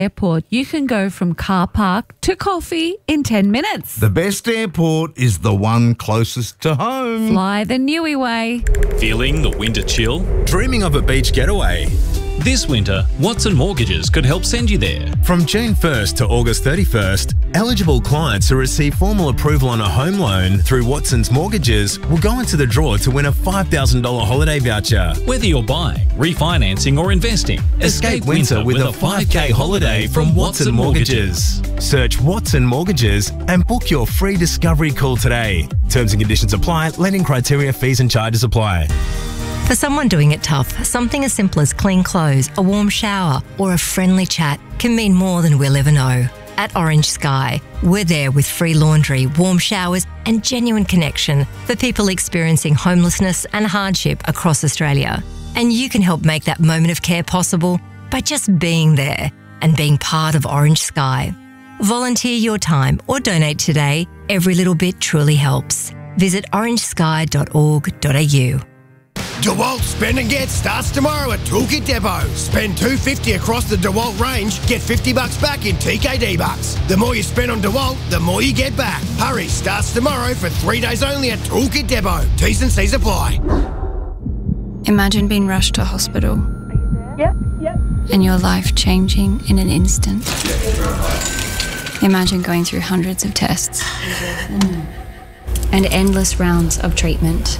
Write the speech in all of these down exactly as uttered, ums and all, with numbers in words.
Airport, you can go from car park to coffee in ten minutes. The best airport is the one closest to home. Fly the Niue way. Feeling the winter chill? Dreaming of a beach getaway? This winter, Watson Mortgages could help send you there. From June first to August thirty-first, eligible clients who receive formal approval on a home loan through Watson's Mortgages will go into the draw to win a five thousand dollars holiday voucher. Whether you're buying, refinancing or investing, escape winter with a five K holiday from Watson Mortgages. Search Watson Mortgages and book your free discovery call today. Terms and conditions apply. Lending criteria, fees and charges apply. For someone doing it tough, something as simple as clean clothes, a warm shower or a friendly chat can mean more than we'll ever know. At Orange Sky, we're there with free laundry, warm showers and genuine connection for people experiencing homelessness and hardship across Australia. And you can help make that moment of care possible by just being there and being part of Orange Sky. Volunteer your time or donate today. Every little bit truly helps. Visit orange sky dot org dot a u. DeWalt Spend and Get starts tomorrow at Toolkit Depot. Spend two hundred fifty dollars across the DeWalt range, get fifty bucks back in T K D bucks. The more you spend on DeWalt, the more you get back. Hurry, starts tomorrow for three days only at Toolkit Depot. T's and C's apply. Imagine being rushed to hospital. Yep, yep. And your life changing in an instant. Imagine going through hundreds of tests and endless rounds of treatment.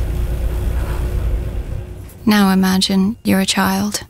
Now imagine you're a child.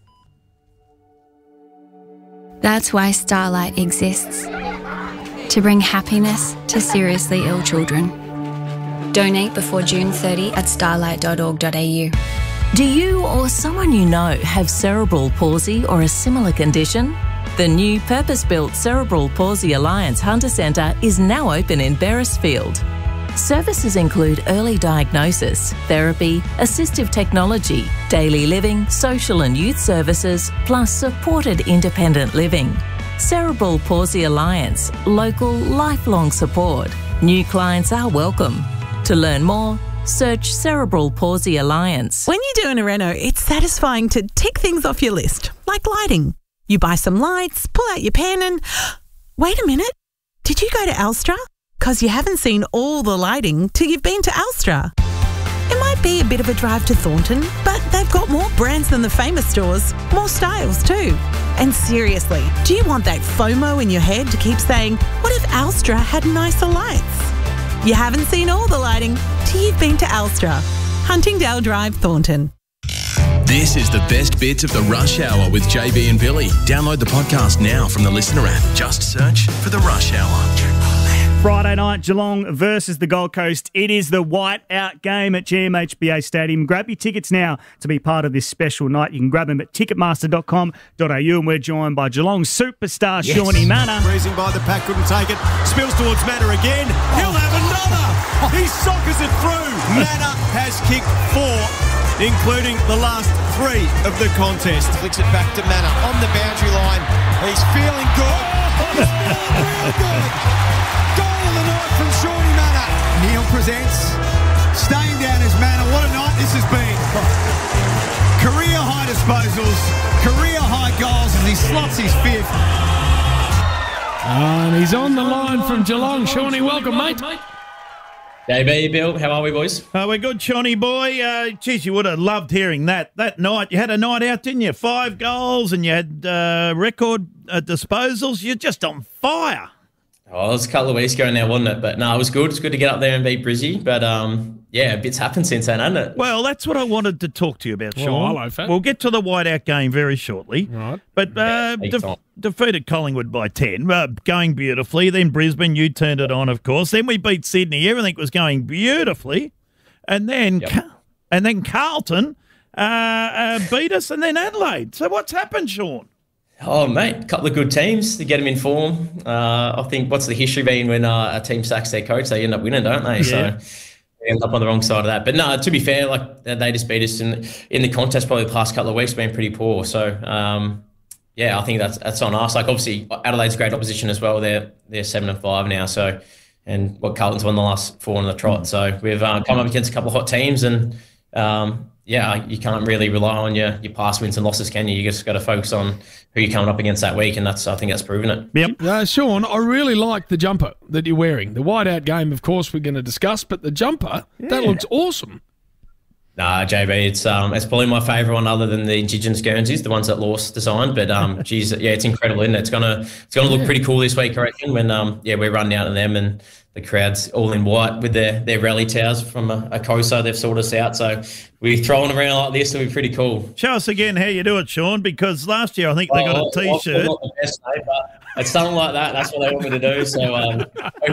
That's why Starlight exists, to bring happiness to seriously ill children. Donate before June thirtieth at starlight dot org dot a u. Do you or someone you know have cerebral palsy or a similar condition? The new purpose-built Cerebral Palsy Alliance Hunter Centre is now open in Beresfield. Services include early diagnosis, therapy, assistive technology, daily living, social and youth services, plus supported independent living. Cerebral Palsy Alliance, local, lifelong support. New clients are welcome. To learn more, search Cerebral Palsy Alliance. When you're doing a reno, it's satisfying to tick things off your list, like lighting. You buy some lights, pull out your pen and... Wait a minute, did you go to Alstra? Because you haven't seen all the lighting till you've been to Alstra. It might be a bit of a drive to Thornton, but they've got more brands than the famous stores, more styles too. And seriously, do you want that FOMO in your head to keep saying, what if Alstra had nicer lights? You haven't seen all the lighting till you've been to Alstra. Huntingdale Drive, Thornton. This is the best bits of the Rush Hour with J B and Billy. Download the podcast now from the Listener app. Just search for the Rush Hour. Friday night, Geelong versus the Gold Coast. It is the white-out game at G M H B A Stadium. Grab your tickets now to be part of this special night. You can grab them at ticketmaster dot com dot a u, and we're joined by Geelong superstar yes. Shawnee Manor. Freezing by the pack, couldn't take it. Spills towards Manor again. He'll have another. He sockers it through. Manor has kicked four, including the last three of the contest. Flicks it back to Manor on the boundary line. He's feeling good. He's feeling real good. Goal of the night from Shawnee Manor. Neil presents staying down his Manor. What a night this has been. Career high disposals, career high goals as he slots his fifth. Oh, and he's on the line from Geelong. Shawnee, welcome, mate. J B, Bill, how are we, boys? Uh, we're good, Shawnee boy. Uh, geez, you would have loved hearing that. That night, you had a night out, didn't you? Five goals and you had uh, record uh, disposals. You're just on fire. Oh, it was a couple of weeks ago now, wasn't it? But no, it was good. It's good to get up there and beat Brizzy. But um, yeah, a bit's happened since then, hasn't it? Well, that's what I wanted to talk to you about, Sean. Well, hello, Fat. We'll get to the whiteout game very shortly. Right. But uh, yeah, de- defeated Collingwood by ten, uh, going beautifully. Then Brisbane, you turned it on, of course. Then we beat Sydney. Everything was going beautifully. And then, yep. Car- and then Carlton uh, uh, beat us, and then Adelaide. So what's happened, Sean? Oh, mate, a couple of good teams to get them in form. Uh, I think what's the history been when uh, a team sacks their coach? They end up winning, don't they? Yeah. So they end up on the wrong side of that. But no, to be fair, like they just beat us in, in the contest probably the past couple of weeks, been pretty poor. So, um, yeah, I think that's that's on us. Like, obviously, Adelaide's great opposition as well. They're they're seven and five now. So, and what Carlton's won the last four on the trot. So we've uh, come up against a couple of hot teams and, um, yeah, you can't really rely on your, your past wins and losses, can you? You just got to focus on who you're coming up against that week, and that's I think that's proven it. Yep. Uh, Sean, I really like the jumper that you're wearing. The whiteout game, of course, we're going to discuss, but the jumper, yeah. that looks awesome. Nah, J B, it's um, it's probably my favourite one, other than the Indigenous Guernseys, the ones that Law's designed. But um, geez, yeah, it's incredible, isn't it? It's gonna it's gonna look Yeah. pretty cool this week, I reckon. When um, yeah, we're running out of them and the crowd's all in white with their, their rally towers from a, a COSO. They've sorted us out, so we're throwing around like this. It'll be pretty cool. Show us again how you do it, Sean, because last year I think they got Oh, a T-shirt. I'm not the best, mate, but it's something like that. That's what they want me to do. So um,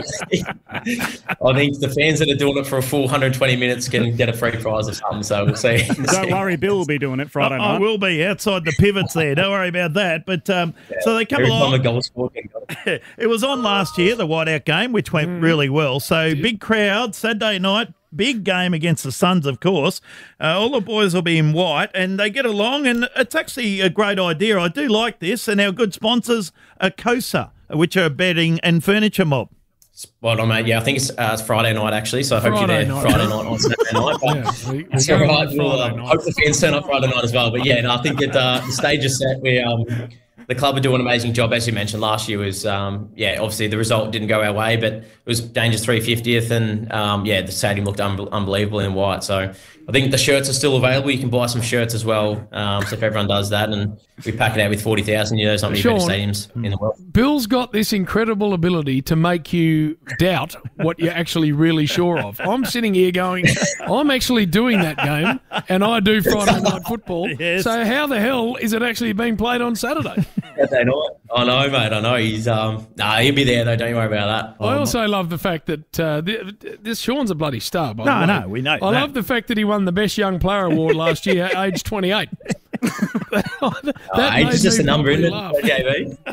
I think the fans that are doing it for a full one hundred twenty minutes can get a free prize or something. So we'll see. Don't worry, Bill will be doing it Friday I, night. I will be outside the pivots there. Don't worry about that. But um, Yeah, so they come every along. time a goal's scored, can go. It was on last year, the whiteout game, which went really well. So big crowd, Saturday night, big game against the Suns, of course. Uh, all the boys will be in white, and they get along, and it's actually a great idea. I do like this, and our good sponsors are COSA, which are a bedding and furniture mob. Spot on, mate. Yeah, I think it's, uh, it's Friday night, actually, so I hope Friday you're there night. Friday night on Saturday night. But Yeah, we- it's we're all going right. on We'll Friday uh, night. hope the fans turn up Friday night as well. But, yeah, no, I think that uh, the stage is set. We, um, the club are doing an amazing job. As you mentioned, last year was, um, yeah, obviously the result didn't go our way, but it was Danger's three hundred fiftieth, and, um, yeah, the stadium looked un- unbelievable in white. So I think the shirts are still available. You can buy some shirts as well. Um, so if everyone does that, and we pack it out with forty thousand, you know, there's not many better Sean, stadiums in the world. Bill's got this incredible ability to make you doubt what you're actually really sure of. I'm sitting here going, I'm actually doing that game, and I do Friday night football. Yes. So how the hell is it actually being played on Saturday? Saturday night. I know, mate. I know. He's um, nah, he'll be there though. Don't you worry about that. I Um, also love the fact that uh, th- this Sean's a bloody star. By No, the way. no, we know I that. love the fact that he won the Best Young Player award last year, at age twenty-eight. that uh, age made is just me a number, properly isn't laugh. it, J B?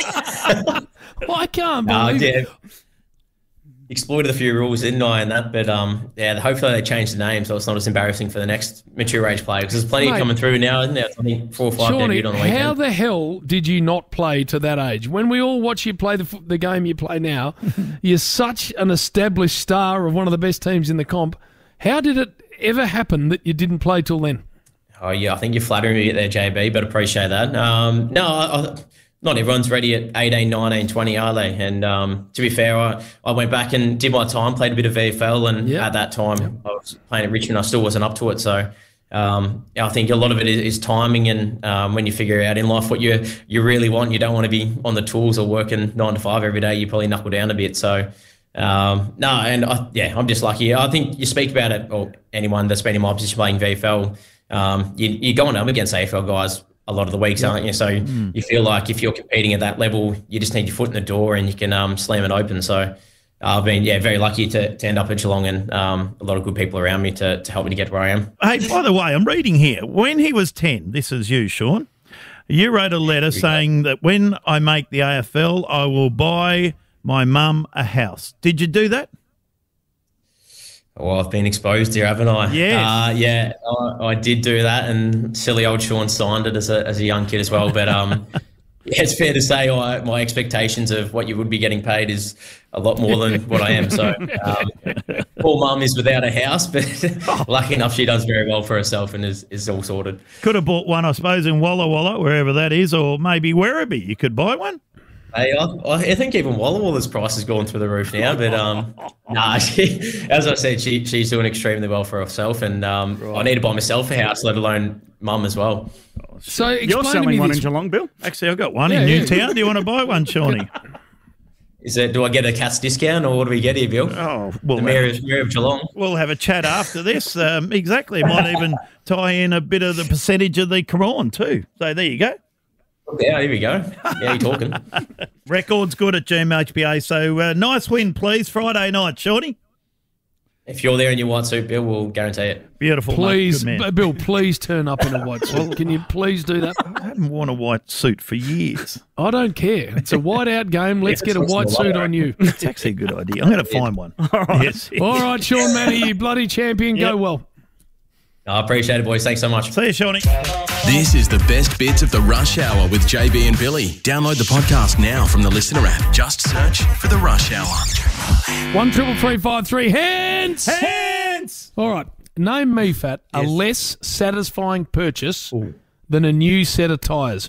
I can't Nah, believe yeah. it. Exploited a few rules, didn't I, and that, but um, yeah, hopefully they change the name so it's not as embarrassing for the next mature age player, because there's plenty Mate. coming through now, isn't there? I think four or five Shawnee, debuted on the weekend. how the hell did you not play to that age? When we all watch you play the, f- the game you play now, you're such an established star of one of the best teams in the comp. How did it ever happen that you didn't play till then? Oh yeah, I think you're flattering me there, J B, but appreciate that. Um, no, I, I, not everyone's ready at eighteen, nineteen, twenty, are they? And um, to be fair, I, I went back and did my time, played a bit of V F L, and Yeah. at that time I was playing at Richmond. I still wasn't up to it, so um, yeah, I think a lot of it is, is timing, and um, when you figure out in life what you you really want, you don't want to be on the tools or working nine to five every day. You probably knuckle down a bit. So um, no, and I, yeah, I'm just lucky. I think you speak about it, or anyone that's been in my position playing V F L, um, you, you're going up against A F L guys a lot of the weeks, aren't you? So Mm. you feel like if you're competing at that level, you just need your foot in the door and you can um, slam it open. So I've been, yeah, very lucky to, to end up at Geelong, and um, a lot of good people around me to, to help me to get where I am. Hey, by the way, I'm reading here. When he was ten, this is you, Sean, you wrote a letter saying that when I make the A F L, I will buy my mum a house. Did you do that? Well, I've been exposed here, haven't I? Yes. Uh, yeah, I, I did do that, and silly old Sean signed it as a, as a young kid as well. But um, yeah, it's fair to say I, my expectations of what you would be getting paid is a lot more than what I am. So um, poor mum is without a house, but lucky enough she does very well for herself and is, is all sorted. Could have bought one, I suppose, in Walla Walla, wherever that is, or maybe Werribee. You could buy one. Hey, I, I think even Walla Walla's price has gone through the roof now, but um, nah, she, as I said, she, she's doing extremely well for herself, and um, I need to buy myself a house, let alone mum as well. So You're explain to selling me one this. in Geelong, Bill? Actually, I've got one Yeah, in yeah. Newtown. Do you want to buy one, Shawnee? Is it? Do I get a Cats discount, or what do we get here, Bill? Oh, well, the mayor of, mayor of Geelong. We'll have a chat after this. Um, exactly. It might even tie in a bit of the percentage of the Quran too. So there you go. Yeah, here we go. Yeah, you're talking. Records good at G M H B A. So uh, nice win, please. Friday night, Shawnee. If you're there in your white suit, Bill, we'll guarantee it. Beautiful, Please, mate. Good man. B- Bill, please turn up in a white suit. Can you please do that? I haven't worn a white suit for years. I don't care. It's a white-out game. Let's Yeah, get a it's white not suit white. on you. It's actually a good idea. I'm going to find one. All right. Yes. All right, Sean Manny, you bloody champion. Yep. Go well. I appreciate it, boys. Thanks so much. See you, Shawnee. This is the best bits of the Rush Hour with J B and Billy. Download the podcast now from the Listener app. Just search for the Rush Hour. One triple three five three. Hands. Hands. All right. name me, Fat, a Yes. less satisfying purchase than a new set of tyres.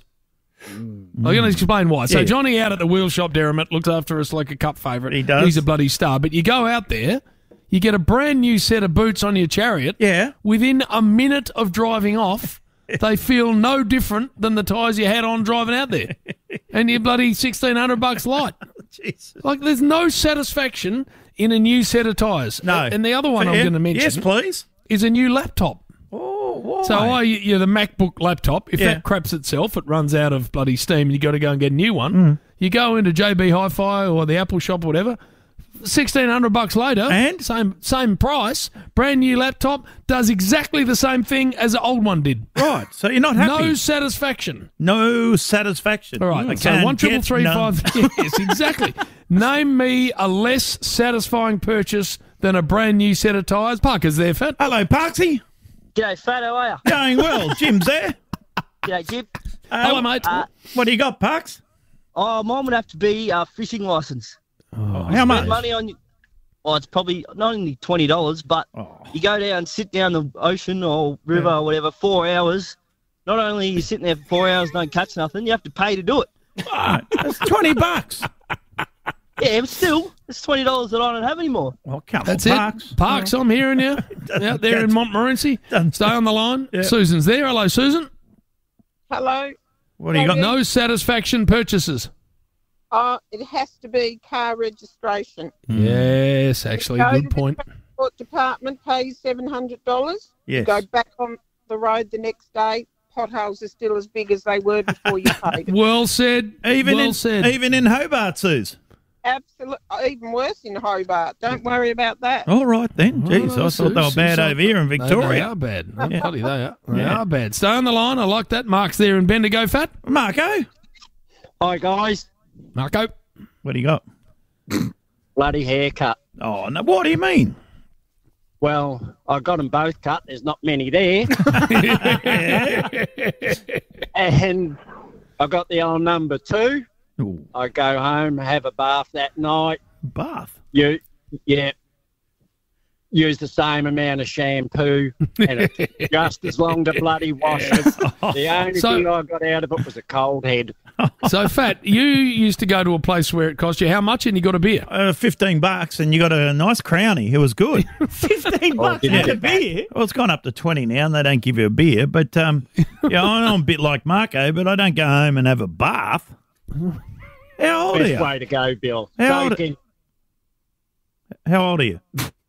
I'm going to explain why. So Yeah. Johnny out at the wheel shop, Derrimut, looks after us like a cup favourite. He does. He's a bloody star. But you go out there, you get a brand new set of boots on your Chariot. Yeah. Within a minute of driving off, they feel no different than the tyres you had on driving out there. And you're bloody sixteen hundred bucks light. Jesus. Like, there's no satisfaction in a new set of tyres. No. And the other one I'm Fair. going to mention Yes, please. is a new laptop. Oh, why? So I, you're the MacBook laptop. If Yeah. that craps itself, it runs out of bloody steam and you got to go and get a new one. Mm. You go into J B Hi-Fi or the Apple shop or whatever, sixteen hundred bucks later, And? same same price, brand new laptop, does exactly the same thing as the old one did. Right, so you're not happy. No satisfaction. No satisfaction. All right, I so can't one triple get three none. five. Yes, exactly. Name me a less satisfying purchase than a brand new set of tyres. Parker's there, Fat. Hello, Parksy. G'day, Fat, how are you? Going well. Jim's there. Yeah, Jim. Uh, Hello, mate. Uh, What do you got, Parks? oh, mine would have to be a fishing licence. Oh, how much? Spend money on. Well, it's probably not only twenty dollars, but Oh. you go down, sit down the ocean or river or whatever, four hours. Not only are you sitting there for four hours, don't catch nothing, you have to pay to do it. Right, that's twenty bucks. Yeah, but still, it's twenty dollars that I don't have anymore. Oh, come That's on, it. Parks. Parks, I'm hearing you. Out there in Montmorency. Stay on the line. Yeah. Susan's there. Hello, Susan. Hello. What do you got? No satisfaction purchases. Uh, it has to be car registration. Yes, actually, Go good to point. The transport department pays seven hundred dollars. Yes. You go back on the road the next day. Potholes are still as big as they were before you paid. Well said. Even well in, said. Even in Hobart, Suze. Absolutely, even worse in Hobart. Don't worry about that. All right then. Oh, Jeez, no, I thought they were Suze, bad Suze, over here in They, Victoria. they are bad. Oh, Yeah. bloody, they are. They Yeah. are bad. Stay on the line. I like that. Mark's there in Bendigo, Fat. Marco, Hi, guys. Marco. what do you got? Bloody haircut. Oh, no, what do you mean? Well, I got them both cut. There's not many there. And I got the old number two. Ooh, I go home, have a bath that night. bath. You, yeah. Use the same amount of shampoo and it took just as long to bloody wash it. The only So- thing I got out of it was a cold head. So, Fat, you used to go to a place where it cost you how much and you got a beer? Uh, fifteen bucks, and you got a nice crownie. It was good. Fifteen bucks didn't and a get that. beer. Well, it's gone up to twenty now, and they don't give you a beer. But um, yeah, I'm a bit like Marco, but I don't go home and have a bath. How old are Best you? way to go, Bill. How old- Taking, How old are you?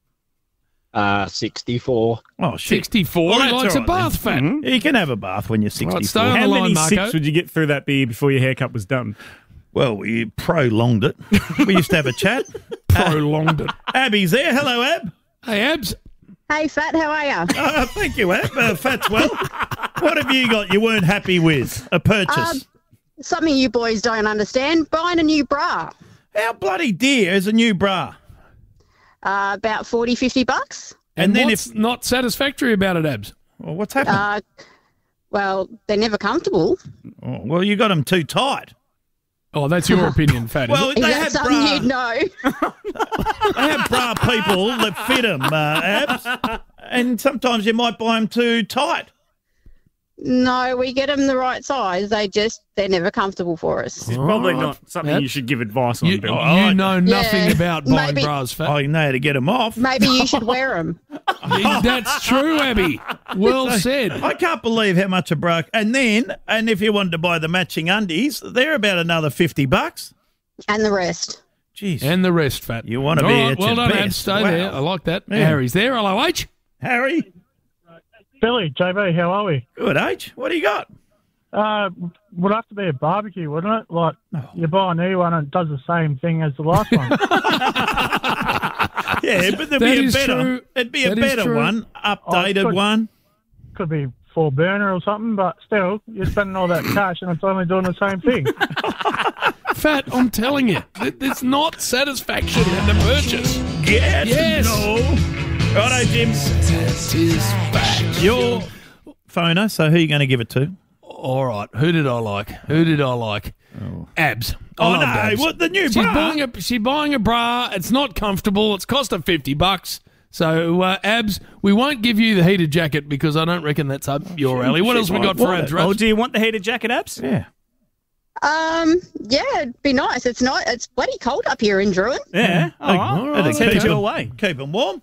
uh, sixty-four. Oh, shit. sixty-four. Well, He that's likes a all right bath, then. Fat. You can have a bath when you're sixty-four. Right, stay on the How line, many Marco. sips would you get through that beer before your haircut was done? Well, we prolonged it. We used to have a chat. Prolonged it. Abby's there. Hello, Ab. Hey, Abs. Hey, Fat, how are you? Uh, thank you, Ab. Uh, Fats well. What have you got you weren't happy with? A purchase. Um, Something you boys don't understand. Buying a new bra. How bloody dear is a new bra? Uh, about forty, fifty bucks. And, And then what's if- not satisfactory about it, Abs? Well, what's happened? Uh, well, they're never comfortable. Oh, well, you got them too tight. Oh, that's your opinion, Fat. Well, Is they that have something bra. you'd know? They have bra people that fit them, uh, Abs. And sometimes you might buy them too tight. No, we get them the right size. They just, they're never comfortable for us. It's probably Oh, not something Yep. you should give advice on, You, Bill. you know nothing Yeah, about buying maybe- bras, Fat. I know how to get them off. Maybe you should wear them. That's true, Abby. Well said. I can't believe how much a bra. And then, and if you wanted to buy the matching undies, they're about another fifty bucks. And the rest. Jeez. And the rest, Fat. You wanna All be right, at well your done, best. Abs. Stay Wow. there. I like that. Yeah. Harry's there. Hello, H. Harry, Billy, J B, how are we? good H. What do you got? Uh, would have to be a barbecue, wouldn't it? Like, you buy a new one and it does the same thing as the last one. Yeah, but there'd That be a is better. true. It'd be a That is better true. one, updated Oh, good. one. Could be four burner or something, but still, you're spending all that cash and it's only doing the same thing. Fat, I'm telling you, th- there's not satisfaction in the purchase. Yes. Yes. No. Righto, Jim. Satisfaction. Your phoner. So who are you going to give it to? All right. Who did I like? Who did I like? Abs. I Oh, loved no, Abs. what, the new she's bra? Buying a, she's buying a bra. It's not comfortable. It's cost her fifty bucks. So, uh, Abs, we won't give you the heated jacket because I don't reckon that's up your alley. What else we got for Abs? Oh, do you want the heated jacket, Abs? Yeah. Um, yeah, it'd be nice. It's not. It's bloody cold up here in Druin. Yeah. Oh, all right. Let's head your way. Keep them warm.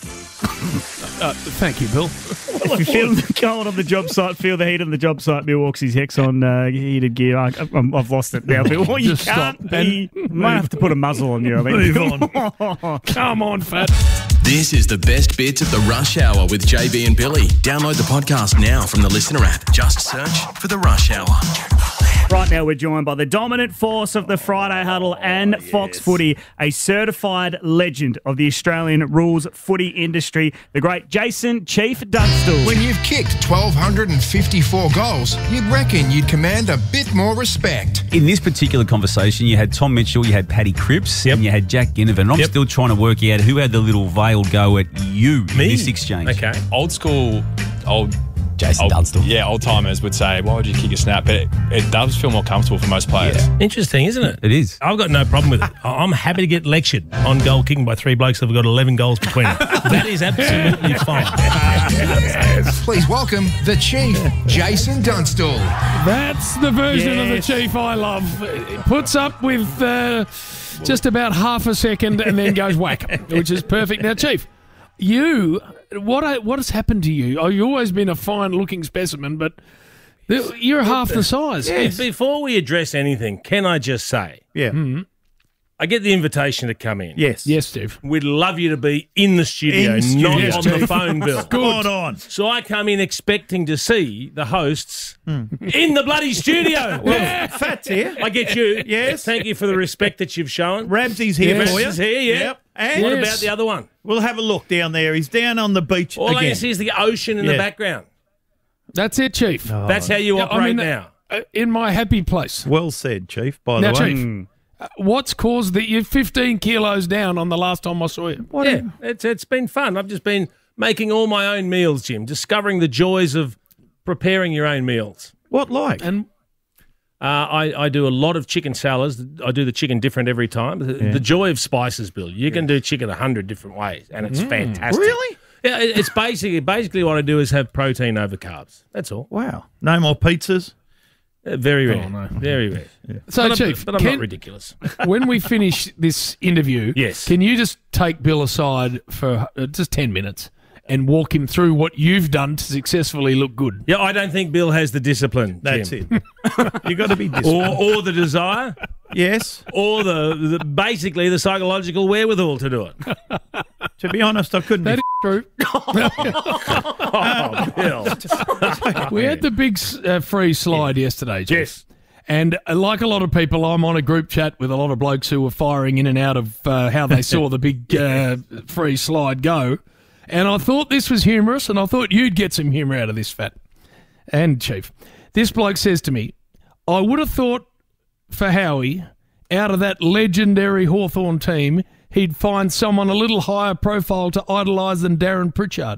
Uh, thank you, Bill. If you feel the cold on the job site, feel the heat on the job site. Bill Walks his hex on uh, heated gear. I, I'm, I've lost it now, Bill. Well, you Just can't stop. be. You might have to put a muzzle on you. I think. Move on. Come on, fat. This is the best bits of the Rush Hour with J B and Billy. Download the podcast now from the Listener app. Just search for the Rush Hour. Right now, we're joined by the dominant force of the Friday Huddle and Fox Footy, a certified legend of the Australian rules footy industry, the great Jason Chief Dunstall. When you've kicked one thousand two hundred fifty-four goals, you'd reckon you'd command a bit more respect. In this particular conversation, you had Tom Mitchell, you had Paddy Cripps, and you had Jack Ginnivan. And I'm Yep. still trying to work out who had the little veiled go at you in this exchange. Okay. Old school, old Jason old, Dunstall. Yeah, old timers would say, why would you kick a snap? But it, it does feel more comfortable for most players. Interesting, isn't it? It is. I've got no problem with it. I- I'm happy to get lectured on goal kicking by three blokes that have got eleven goals between them. That is absolutely fine. Please welcome the Chief, Jason Dunstall. That's the version of the Yes. Chief I love. It puts up with uh, just about half a second and then goes whack, which is perfect. Now, Chief, you, what I, what has happened to you? Oh, you've always been a fine-looking specimen, but th- you're half the size. Yes. Before we address anything, can I just say, Yeah. I get the invitation to come in. Yes. Yes, Steve. We'd love you to be in the studio, In studio. not Yes, on the Chief. phone, Bill. Spot on. So I come in expecting to see the hosts in the bloody studio. Well, Fat's here. I get you. Yes. Thank you for the respect that you've shown. Ramsey's here Yes. for you. Ramsey's here, yeah. Yep. And What about the other one? We'll have a look down there. He's down on the beach All again. I can see is the ocean in Yeah. the background. That's it, Chief. That's how you Yeah, operate I mean, now. uh, in my happy place. Well said, Chief, by Now, the way. Chief, uh, what's caused that you're fifteen kilos down on the last time I saw you? yeah, it's it's been fun. I've just been making all my own meals, Jim, discovering the joys of preparing your own meals. What like? And Uh, I, I do a lot of chicken salads. I do the chicken different every time. The, Yeah. the joy of spices, Bill. You can do chicken a hundred different ways, and it's Mm. fantastic. Really? Yeah, it- it's basically basically what I do is have protein over carbs. That's all. Wow. No more pizzas? Uh, very rare. Oh, no. Very rare. So, but I'm- Chief, but I'm can- not ridiculous. when we finish this interview, Yes. can you just take Bill aside for uh, just ten minutes and walk him through what you've done to successfully look good? Yeah, I don't think Bill has the discipline. That's Jim. it. you got to be Or, disciplined. or the desire, Yes. or the, the basically the psychological wherewithal to do it. To be honest, I couldn't That be. is true. Oh, Bill. We had the big uh, free slide yesterday, Jeff. Yes. And uh, like a lot of people, I'm on a group chat with a lot of blokes who were firing in and out of uh, how they saw the big uh, free slide go. And I thought this was humorous, and I thought you'd get some humour out of this, Fat. And Chief, this bloke says to me, I would have thought for Howie, out of that legendary Hawthorn team, he'd find someone a little higher profile to idolise than Darren Pritchard.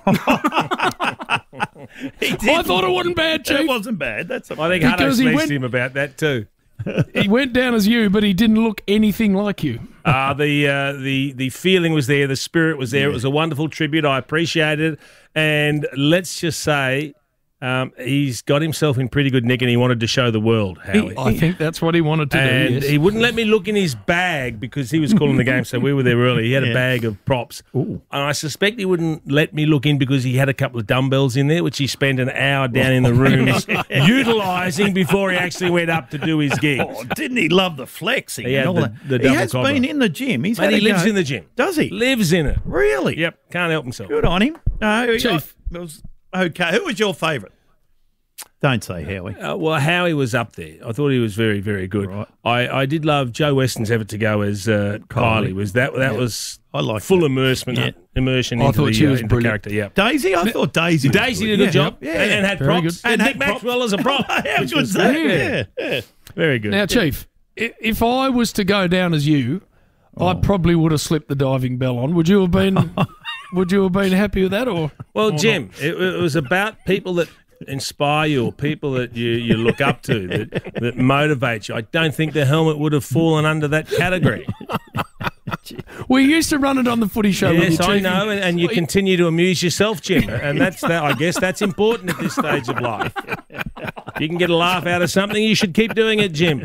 I thought it wasn't bad, Chief. It wasn't bad. That's a I think Hutto Because he sneezed went- him about that too. He went down as you, but he didn't look anything like you. Uh, the uh, the the feeling was there, the spirit was there. It was a wonderful tribute. I appreciated it, and let's just say um, he's got himself in pretty good nick, and he wanted to show the world, Howie. I think that's what he wanted to and do. Yes. he wouldn't let me look in his bag because he was calling the game, so we were there early. He had Yeah. a bag of props. And I suspect he wouldn't let me look in because he had a couple of dumbbells in there, which he spent an hour down in the rooms utilising before he actually went up to do his gigs. Oh, didn't he love the flexing? He and had all the- that? the he double has cobra. been in the gym. He's Mate, had he a lives go. in the gym. Does he? Lives in it. Really? Yep, can't help himself. Good on him. No, Chief. I- it was okay. Who was your favourite? Don't say Howie. Uh, well, Howie was up there. I thought he was very, very good. Right. I, I did love Joe Weston's effort to go as uh, Kylie. Kylie. Was that that Yeah. was I like full that. immersion, Yeah. immersion I into thought the, she uh, was into the brilliant. character. Yeah, Daisy? I thought Daisy was Daisy good. did a good Yeah. job Yeah. and, and had Very props. good. And, And Nick had props. Maxwell as a prop. How which good's was that? good. Yeah. yeah. Very good. Now, Chief, i- if I was to go down as you, I probably would have slipped the diving bell on. Would you have been? Would you have been happy with that, or? Well, or Jim, it, it was about people that inspire you or people that you, you look up to, that, that motivate you. I don't think the helmet would have fallen under that category. We used to run it on the footy show. with Yes, you, I Chief. know, and, and you continue to amuse yourself, Jim, and that's that. I guess that's important at this stage of life. If you can get a laugh out of something, you should keep doing it, Jim.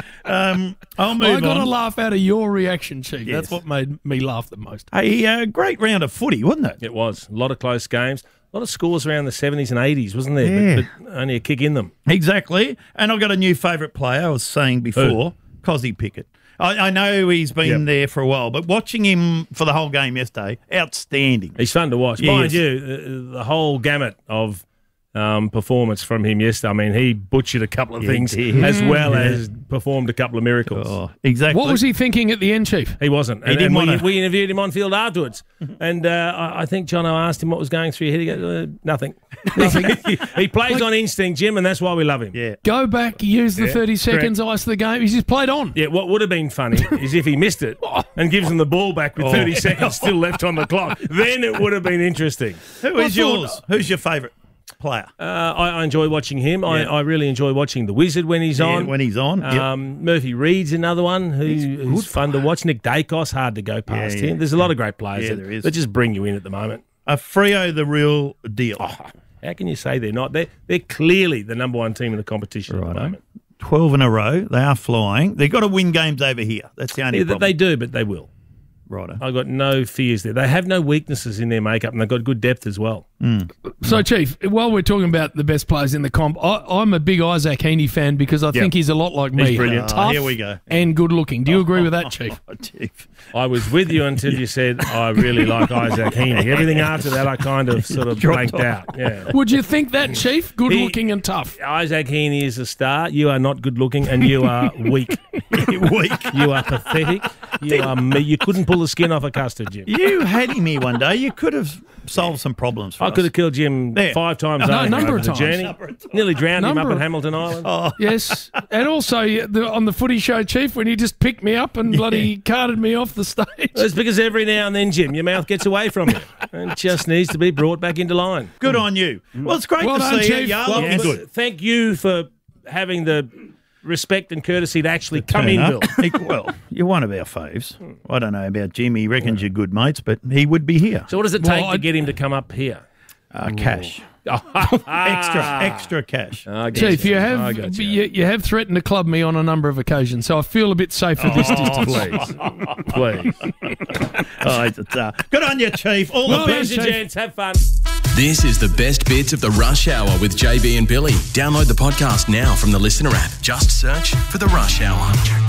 Um, I'll move I got on. a laugh out of your reaction, Chief. Yes. That's what made me laugh the most. A uh, great round of footy, wasn't it? It was. A lot of close games. A lot of scores around the seventies and eighties, wasn't there? Yeah. But, but only a kick in them. Exactly. And I've got a new favourite player, I was saying before, Cozzy Pickett. I, I know he's been Yep. there for a while, but watching him for the whole game yesterday, outstanding. He's fun to watch. Yes. Mind you, the, the whole gamut of um, performance from him yesterday. I mean, he butchered a couple of Yeah, he things did. as well Yeah. as performed a couple of miracles. Oh, exactly. What was he thinking at the end, Chief? He wasn't. He And, didn't and we, wanna- we interviewed him on field afterwards. and uh, I, I think Jono asked him what was going through your head. He goes, uh, nothing. Nothing. he, he plays Like- on instinct, Jim, and that's why we love him. Yeah. Go back, use the Yeah, thirty seconds, ice the game. He's just played on. Yeah, what would have been funny is if he missed it and gives him the ball back with Oh. thirty seconds still left on the clock. Then it would have been interesting. Who I is thought- yours? Who's your favourite player? Uh, I, I enjoy watching him. I, Yeah. I really enjoy watching the Wizard when he's Yeah, on. when he's on, yep. Um, Murphy Reed's another one who, He's who's fun to watch. Nick Dacos, hard to go past Yeah, yeah. him. There's a lot of great players Yeah, that, there is. that just bring you in at the moment. A Freo the real deal. How can you say they're not? They're, they're clearly the number one team in the competition at the moment. twelve in a row. They are flying. They've got to win games over here. That's the only Yeah, problem. they do, but they will. Righto. I've got no fears there. They have no weaknesses in their makeup, and they've got good depth as well. So, Chief, while we're talking about the best players in the comp, I, I'm a big Isaac Heaney fan because I Yep. think he's a lot like me. He's brilliant. Tough Oh, here we go. and good looking. Do you agree with that, Chief? Oh, Chief. I was with you until you said, I really like Isaac Heaney. Everything after that, I kind of sort of Dropped blanked off. out. Yeah. Would you think that, Chief? Good He- looking and tough. Isaac Heaney is a star. You are not good looking, and you are weak. Weak. You are pathetic. You are me. You couldn't pull the skin off a custard, Jim. You had him here one day. You could have solved some problems for I us. could have killed Jim There. five times No, over, number over of the times. journey. Number of times. Nearly drowned him Number up of- at Hamilton Island. Oh, Yes, and also the, on the footy show, Chief, when he just picked me up and bloody carted me off the stage. It's because every now and then, Jim, your mouth gets away from you and just needs to be brought back into line. good on you. Well, it's great Well to done, see you. Chief. You are Well, looking but good. Thank you for having the respect and courtesy to actually come in, Turn Bill. up. He- well, you're one of our faves. I don't know about Jim. He reckons you're good mates, but he would be here. So what does it Well, take I- to get him to come up here? Uh, cash. extra, Extra, extra cash. Chief, you I have got you. you, you have threatened to club me on a number of occasions, so I feel a bit safe with this Oh, distance. please. Please. Oh, he's a star. Good on you, Chief. All Well the done, best. Pleasure, Chief. gents. Have fun. This is the best bits of the Rush Hour with J B and Billy. Download the podcast now from the Listener app. Just search for the Rush Hour.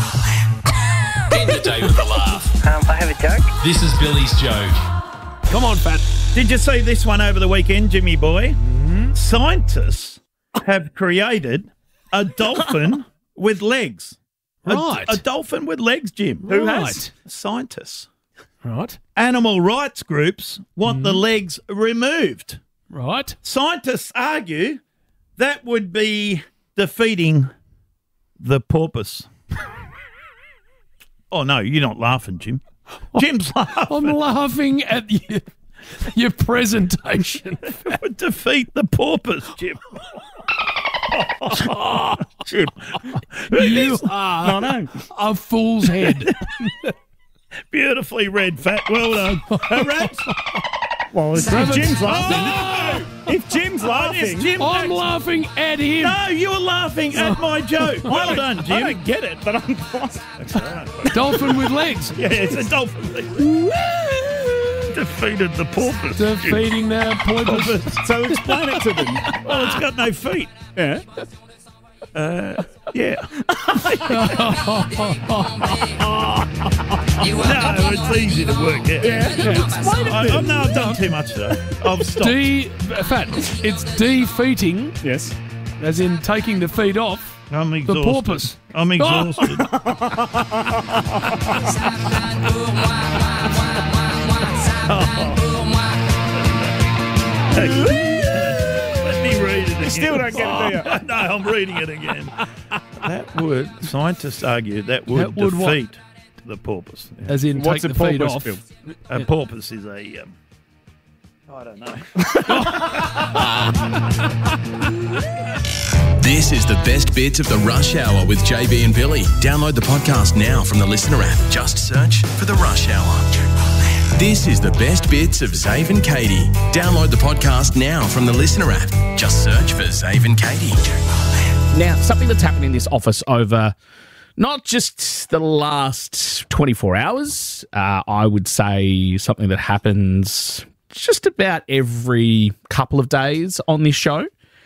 End the day with a laugh. Um, I have a joke. This is Billy's joke. Come on, Fat. Did you see this one over the weekend, Jimmy boy? Scientists have created a dolphin with legs. A- Right. A, dolphin with legs, Jim. Who has? Scientists. Right, Animal rights groups want the legs removed. right. Scientists argue that would be defeating the porpoise. Oh, no, you're not laughing, Jim. Jim's laughing. I'm laughing at your, your presentation. It would defeat the porpoise, Jim. Jim. You are no. a fool's head. Beautifully read, Fat. Well done. Uh, Rats? Well, if, if Jim's laughing, Oh! if Jim's laughing, Jim I'm Max. laughing at him. No, you were laughing at my joke. Well done, I Jim. don't get it, but I'm fine. Dolphin with legs. Yeah, it's a dolphin. Defeated the porpoise. Jim. Defeating the porpoise. So explain it to them. Well, it's got no feet. Yeah. Uh, yeah. No, it's easy to work out. Yeah. Explain it I, to I, them. no, I've done too much though. I've stopped. De- Fat. It's defeating, Yes. as in taking the feet off. I'm The exhausted. porpoise. I'm exhausted. Let me read it again. Still don't get it, do you? No, I'm reading it again. That would, scientists argue, that would, That would what? defeat the porpoise. As in What's take a the feet porpoise, off. Bill? A porpoise is a um, I don't know. This is the best bits of the Rush Hour with J B and Billy. Download the podcast now from the Listener app. Just search for the Rush Hour. This is the best bits of Zave and Katie. Download the podcast now from the Listener app. Just search for Zave and Katie. Now, something that's happened in this office over not just the last twenty-four hours, uh, I would say something that happens just about every couple of days on this show,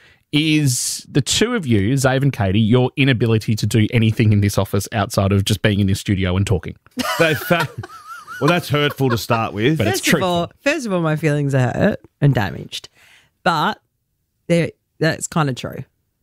is the two of you, Zave and Katie, your inability to do anything in this office outside of just being in this studio and talking. Well, that's hurtful to start with. But first it's true. Of all, first of all, my feelings are hurt and damaged. But they're- that's kind of true.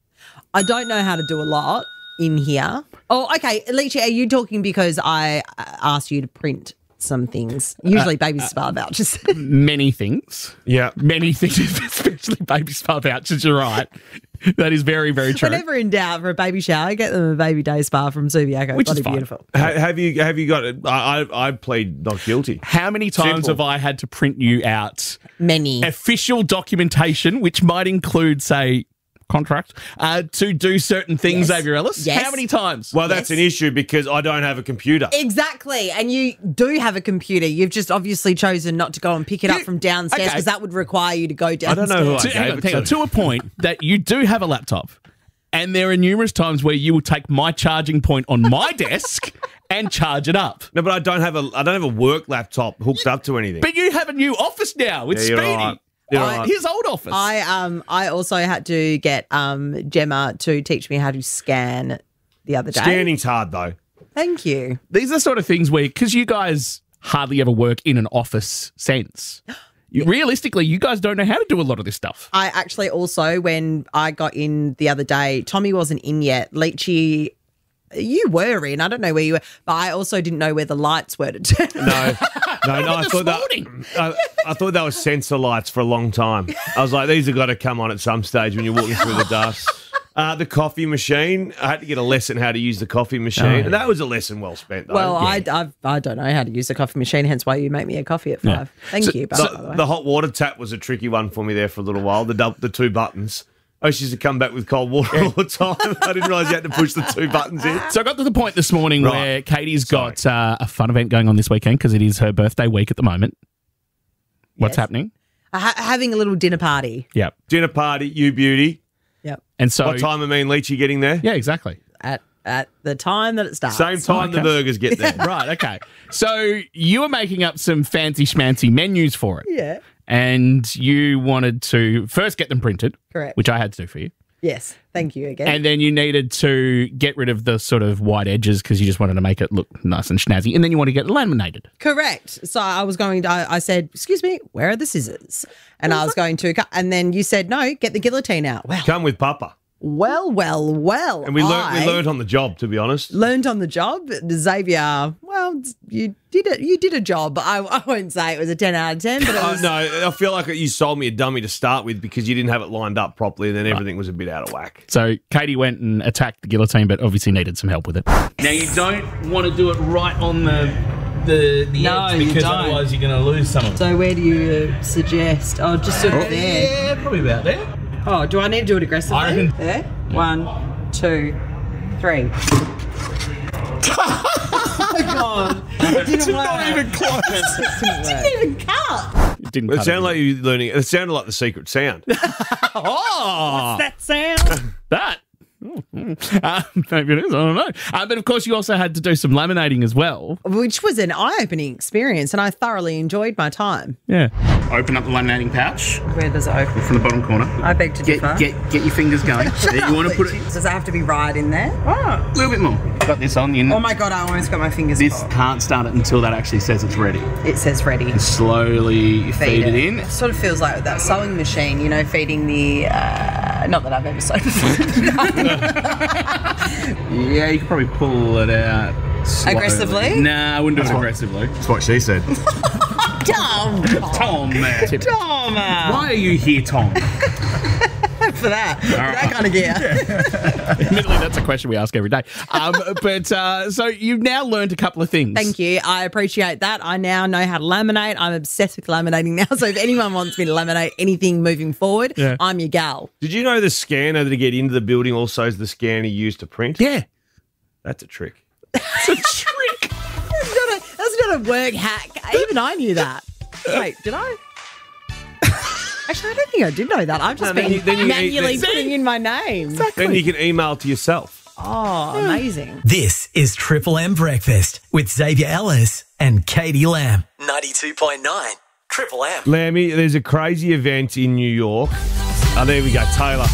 I don't know how to do a lot in here. Oh, okay. Leachy, are you talking because I uh, asked you to print some things? Usually Uh, baby uh, spa vouchers. Many things. Yeah. Many things, especially baby spa vouchers. You're right. That is very, very true. Whenever in doubt for a baby shower, get them a baby day spa from Subiaco. Which is Bloody fine. beautiful. Ha- have you have you got it? I, I I plead not guilty. How many times Simple. have I had to print you out Many. official documentation, which might include, say, contract, uh, to do certain things, Yes. Xavier Ellis? Yes. How many times? Well, that's Yes. an issue because I don't have a computer. Exactly. And you do have a computer. You've just obviously chosen not to go and pick it up from downstairs okay. because that would require you to go downstairs. I don't know who I to, gave hang on, it hang on, to. to a point that you do have a laptop, and there are numerous times where you will take my charging point on my desk and charge it up. No, but I don't have a I don't have a work laptop hooked up to anything. But you have a new office now with Yeah, you're Speedy. right. You're Uh, right. His old office. I um I also had to get um Gemma to teach me how to scan the other day. Scanning's hard though. Thank you. These are sort of things where, because you guys hardly ever work in an office sense, you, realistically, you guys don't know how to do a lot of this stuff. I actually also, when I got in the other day, Tommy wasn't in yet. Leachy, you were in. I don't know where you were, but I also didn't know where the lights were to turn. No, no, no. I This thought that morning. I, I thought that was sensor lights for a long time. I was like, these have got to come on at some stage when you're walking through the dust. Uh, the coffee machine. I had to get a lesson how to use the coffee machine, Oh. and that was a lesson well spent. Though. Well, Yeah. I, I've, I don't know how to use a coffee machine, hence why you make me a coffee at five. Thank So- you. By so the way. the hot water tap was a tricky one for me there for a little while. The dub, the two buttons. I used to come back with cold water all the time. I didn't realise you had to push the two buttons in. So I got to the point this morning Right. where Katie's got uh, a fun event going on this weekend because it is her birthday week at the moment. What's Yes. happening? Ha- having a little dinner party. Yep. Dinner party, you beauty. Yep. And so, What time are me and Leachy getting there? yeah, exactly. At at the time that it starts. Same time the Okay. burgers get there. Right, okay. So you were making up some fancy schmancy menus for it. Yeah. And you wanted to first get them printed, Correct. which I had to do for you. Yes. Thank you again. And then you needed to get rid of the sort of white edges because you just wanted to make it look nice and snazzy. And then you want to get it laminated. Correct. So I was going to, I, I said, excuse me, where are the scissors? And I was going to, cut, and then you said, no, get the guillotine out. Well, Come with Papa. well, well, well. And we learned I we learned on the job, to be honest. learned on the job. Xavier, well, you did it. You did a job. I, I won't say it was a ten out of ten, but it Uh, was. no, I feel like you sold me a dummy to start with because you didn't have it lined up properly, and then everything was a bit out of whack. So Katie went and attacked the guillotine, but obviously needed some help with it. Now you don't want to do it right on the the, the No, edge you because don't. otherwise you're going to lose some of it. So where do you uh, suggest? Oh, just sort of there. Yeah, probably about there. Oh, do I need to do it aggressively? I reckon- There. One, two, three. Oh my god! It didn't work. Not even close. It didn't even cut. It didn't It cut sounded it. like you learning. It sounded like the secret sound. Oh, That sound. that. Uh, maybe it is. I don't know. Uh, but of course, you also had to do some laminating as well. Which was an eye-opening experience, and I thoroughly enjoyed my time. Yeah. Open up the laminating pouch Where does it open? from the bottom corner. I beg to differ. Get get get your fingers going. you want to put it Does it have to be right in there? ah, a little bit more. Got this on the Oh my god! I almost got my fingers. This caught. can't start it until that actually says it's ready. It says ready. And slowly feed, it in. It sort of feels like that sewing machine, you know, feeding the. Uh, not that I've ever sewn before. Yeah, you could probably pull it out slowly. Aggressively? Nah, I wouldn't do That's it what- aggressively. That's what she said. Tom! Tom, man. Tom! Why are you here, Tom? for that. For that kind of gear. Admittedly, that's a question we ask every day. Um, but uh, so you've now learned a couple of things. Thank you. I appreciate that. I now know how to laminate. I'm obsessed with laminating now. So if anyone wants me to laminate anything moving forward, Yeah. I'm your gal. Did you know the scanner to get into the building also is the scanner used to print? Yeah. That's a trick. It's a trick. That's not a, that's not a work hack. Even I knew that. Wait, did I? Actually, I don't think I did know that. I've just No, then been you- then you- manually then- putting in my name. Then you can email to yourself. Oh, amazing. This is Triple M Breakfast with Xavier Ellis and Katie Lamb. ninety-two point nine Triple M. Lammy, there's a crazy event in New York. Oh, there we go, Taylor.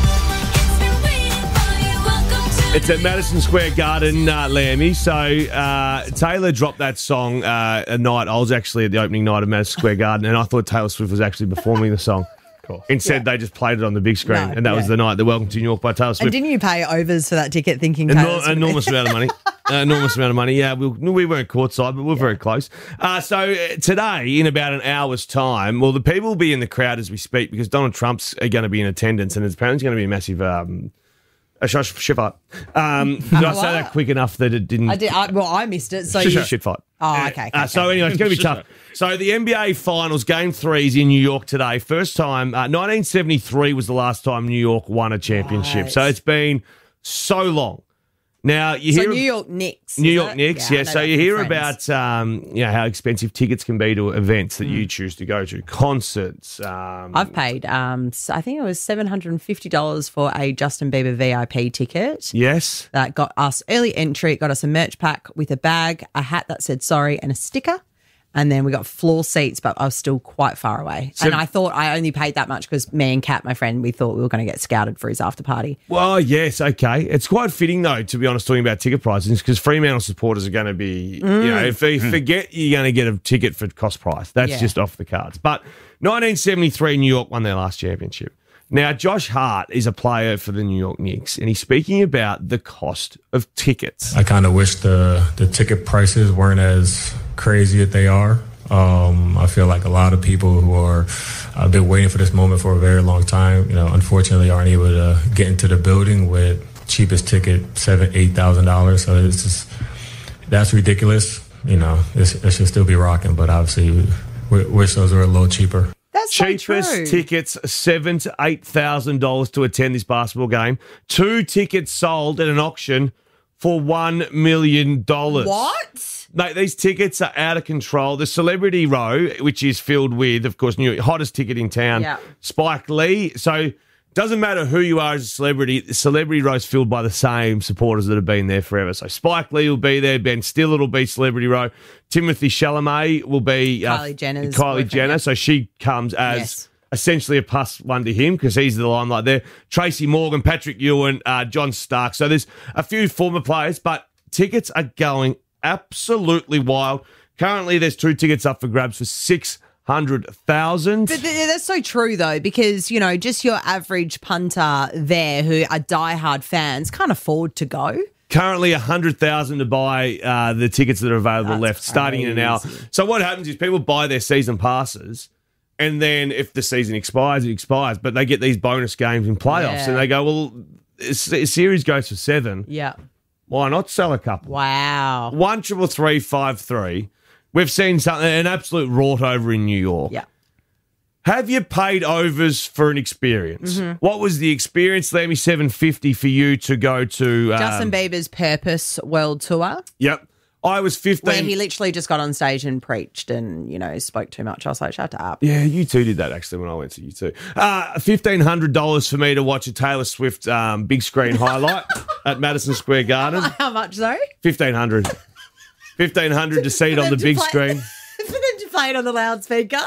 It's at Madison Square Garden, uh, Lammy. So uh, Taylor dropped that song uh, a night. I was actually at the opening night of Madison Square Garden, and I thought Taylor Swift was actually performing the song. Cool. Instead, they just played it on the big screen, No, and that was yeah. the night, the Welcome to New York by Taylor And Swift. didn't you pay overs for that ticket thinking Enor- Taylor Swift? enormous amount of money. Uh, enormous amount of money. Yeah, we, we weren't courtside, but we we're very close. Uh, so uh, today, in about an hour's time, well, the people will be in the crowd as we speak because Donald Trump's are going to be in attendance, and it's apparently going to be a massive um, a shush shit fight. Um, did I say what? that quick enough that it didn't? I did. I, well, I missed it. So Shush, you, shit fight. Oh, okay. okay, Uh, so okay. anyway, it's going to be tough. So the N B A Finals, Game Three is in New York today. First time, uh, nineteen seventy-three was the last time New York won a championship. Right. So it's been so long. Now you So hear New York Knicks. New is York it? Knicks, I yeah. know So that you from hear friends. about um, you know how expensive tickets can be to events that Mm. you choose to go to, concerts. Um, I've paid, um, s- I think it was seven hundred fifty dollars for a Justin Bieber V I P ticket. yes. That got us early entry. It got us a merch pack with a bag, a hat that said sorry, and a sticker. And then we got floor seats, but I was still quite far away. So- and I thought I only paid that much because me and Kat, my friend, we thought we were going to get scouted for his after party. Well, yes, okay. It's quite fitting, though, to be honest, talking about ticket prices, because Fremantle supporters are going to be, you Mm. know, if they forget you're going to get a ticket for cost price. That's Yeah. just off the cards. But nineteen seventy-three, New York won their last championship. Now, Josh Hart is a player for the New York Knicks, and he's speaking about the cost of tickets. I kind of wish the, the ticket prices weren't as crazy that they are. Um, I feel like a lot of people who are uh, been waiting for this moment for a very long time, you know, unfortunately aren't able to get into the building with cheapest ticket seven, eight thousand dollars. So it's just that's ridiculous. You know, it's, it should still be rocking, but obviously we, we wish those were a little cheaper. That's so Cheapest true. tickets, seven to eight thousand dollars to attend this basketball game. Two tickets sold at an auction for one million dollars. What? Mate, these tickets are out of control. The Celebrity Row, which is filled with, of course, New York, hottest ticket in town, Yeah. Spike Lee. So doesn't matter who you are as a celebrity, the Celebrity Row is filled by the same supporters that have been there forever. So Spike Lee will be there, Ben Stiller will be Celebrity Row, Timothy Chalamet will be uh, Kylie Jenner's Kylie boyfriend, Jenner. yeah. So she comes as Yes. essentially a plus one to him because he's the limelight there. Tracy Morgan, Patrick Ewing, uh, John Stark. So there's a few former players, but tickets are going absolutely wild. Currently, there's two tickets up for grabs for six hundred thousand. But th- that's so true, though, because, you know, just your average punter there who are diehard fans can't afford to go. Currently, one hundred thousand to buy uh, the tickets that are available That's left, starting in an hour. crazy. So what happens is people buy their season passes, and then if the season expires, it expires. But they get these bonus games in playoffs, Yeah. and they go, well, a series goes for seven. Yeah. Why not sell a couple? Wow. One triple three five three. We've seen something an absolute rort over in New York. Yeah. Have you paid overs for an experience? Mhm. What was the experience, Lemmy? seven fifty for you to go to um, Justin Bieber's Purpose World Tour, Yep. I was fifteen. where he literally just got on stage and preached and, you know, spoke too much. I was like, shut up. Yeah, you two did that actually when I went to you two. Uh, fifteen hundred dollars for me to watch a Taylor Swift um, big screen highlight at Madison Square Garden. How much, though? Fifteen hundred. Fifteen hundred to see it on the big screen. For them to play it on the loudspeaker.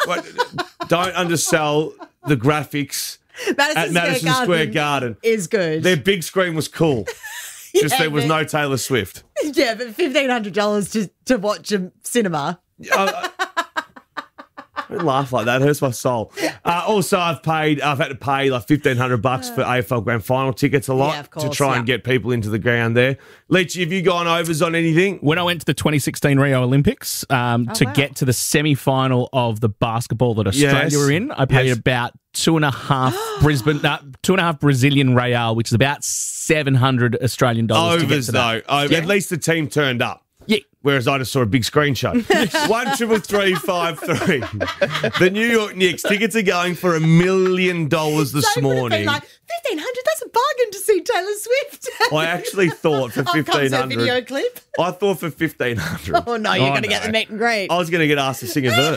Don't undersell the graphics Madison at Madison Square Square Garden Garden. is good. Their big screen was cool. Just Yeah, there was but- no Taylor Swift. Yeah, but fifteen hundred dollars to to watch a cinema. Uh, Don't laugh like that. It hurts my soul. Uh, also, I've paid. I've had to pay like fifteen hundred bucks for A F L Grand Final tickets a lot Yeah, of course, to try and yeah. get people into the ground there. Leachy, have you gone overs on anything? When I went to the twenty sixteen Rio Olympics um, Oh, to wow. get to the semi-final of the basketball that Australia Yes. were in, I paid Yes. about two and a half Brisbane, uh, two and a half Brazilian real, which is about seven hundred Australian dollars. to get Overs to though. that. Over. Yeah. At least the team turned up. Yeah. Whereas I just saw a big screenshot. One triple three five three. The New York Knicks tickets are going for a million dollars this They would have morning. been like, fifteen hundred, that's a bargain to see Taylor Swift. I actually thought for Oh, comes fifteen her video hundred. clip. I thought for fifteen hundred. Oh, no, you're Oh, going to get no. the meet and greet. I was going to get asked to sing a verse.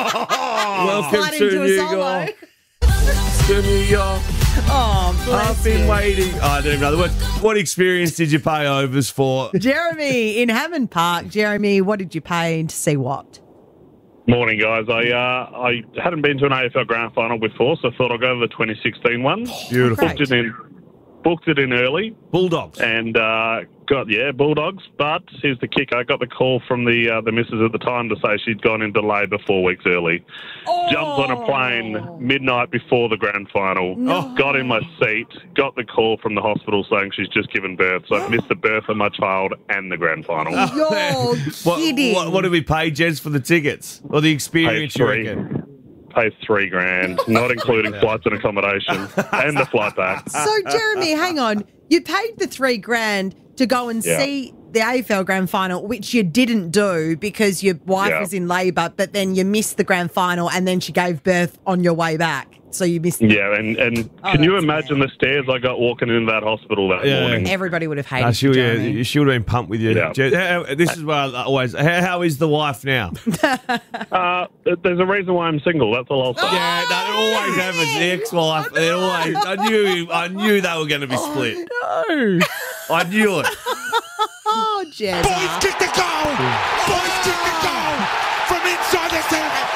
Welcome Slide to into a New solo. York. To New York. Oh, bless I've been you. waiting. Oh, I don't even know the words. What experience did you pay overs for? Jeremy in Hammond Park. Jeremy, what did you pay to see what? Morning, guys. I uh, I hadn't been to an A F L Grand Final before, so I thought I'll go to the twenty sixteen one. Beautiful. Booked it in, booked it in early. Bulldogs. And uh, got, yeah, Bulldogs. But here's the kicker. I got the call from the uh, the missus at the time to say she'd gone into labour four weeks early. Jumped on a plane midnight before the grand final. No. Got in my seat. Got the call from the hospital saying she's just given birth. So I missed the birth of my child and the grand final. You're What, kidding. what, what did we pay, Jez, for the tickets? Or the experience, you three. reckon? Paid three grand, not including flights and accommodation, and the flight back. So, Jeremy, hang on. You paid the three grand to go and Yeah. see the A F L Grand Final, which you didn't do because your wife Yeah. was in labour, but then you missed the Grand Final and then she gave birth on your way back. So you missed it. Yeah, and, and Oh, can you that's imagine the stares I got walking into that hospital that Yeah. morning? Everybody would have hated Uh, she, you, yeah, Jeremy. she would have been pumped with you. Yeah. Jez. How- how- This is where I always. How, how is the wife now? Uh, there's a reason why I'm single. That's all I'll say. Yeah, no, it always happens. The ex-wife. It always. I knew. I knew they were going to be split. No. I knew it. Oh, Jez. Boys kick the goal! Boys kick the goal! From inside the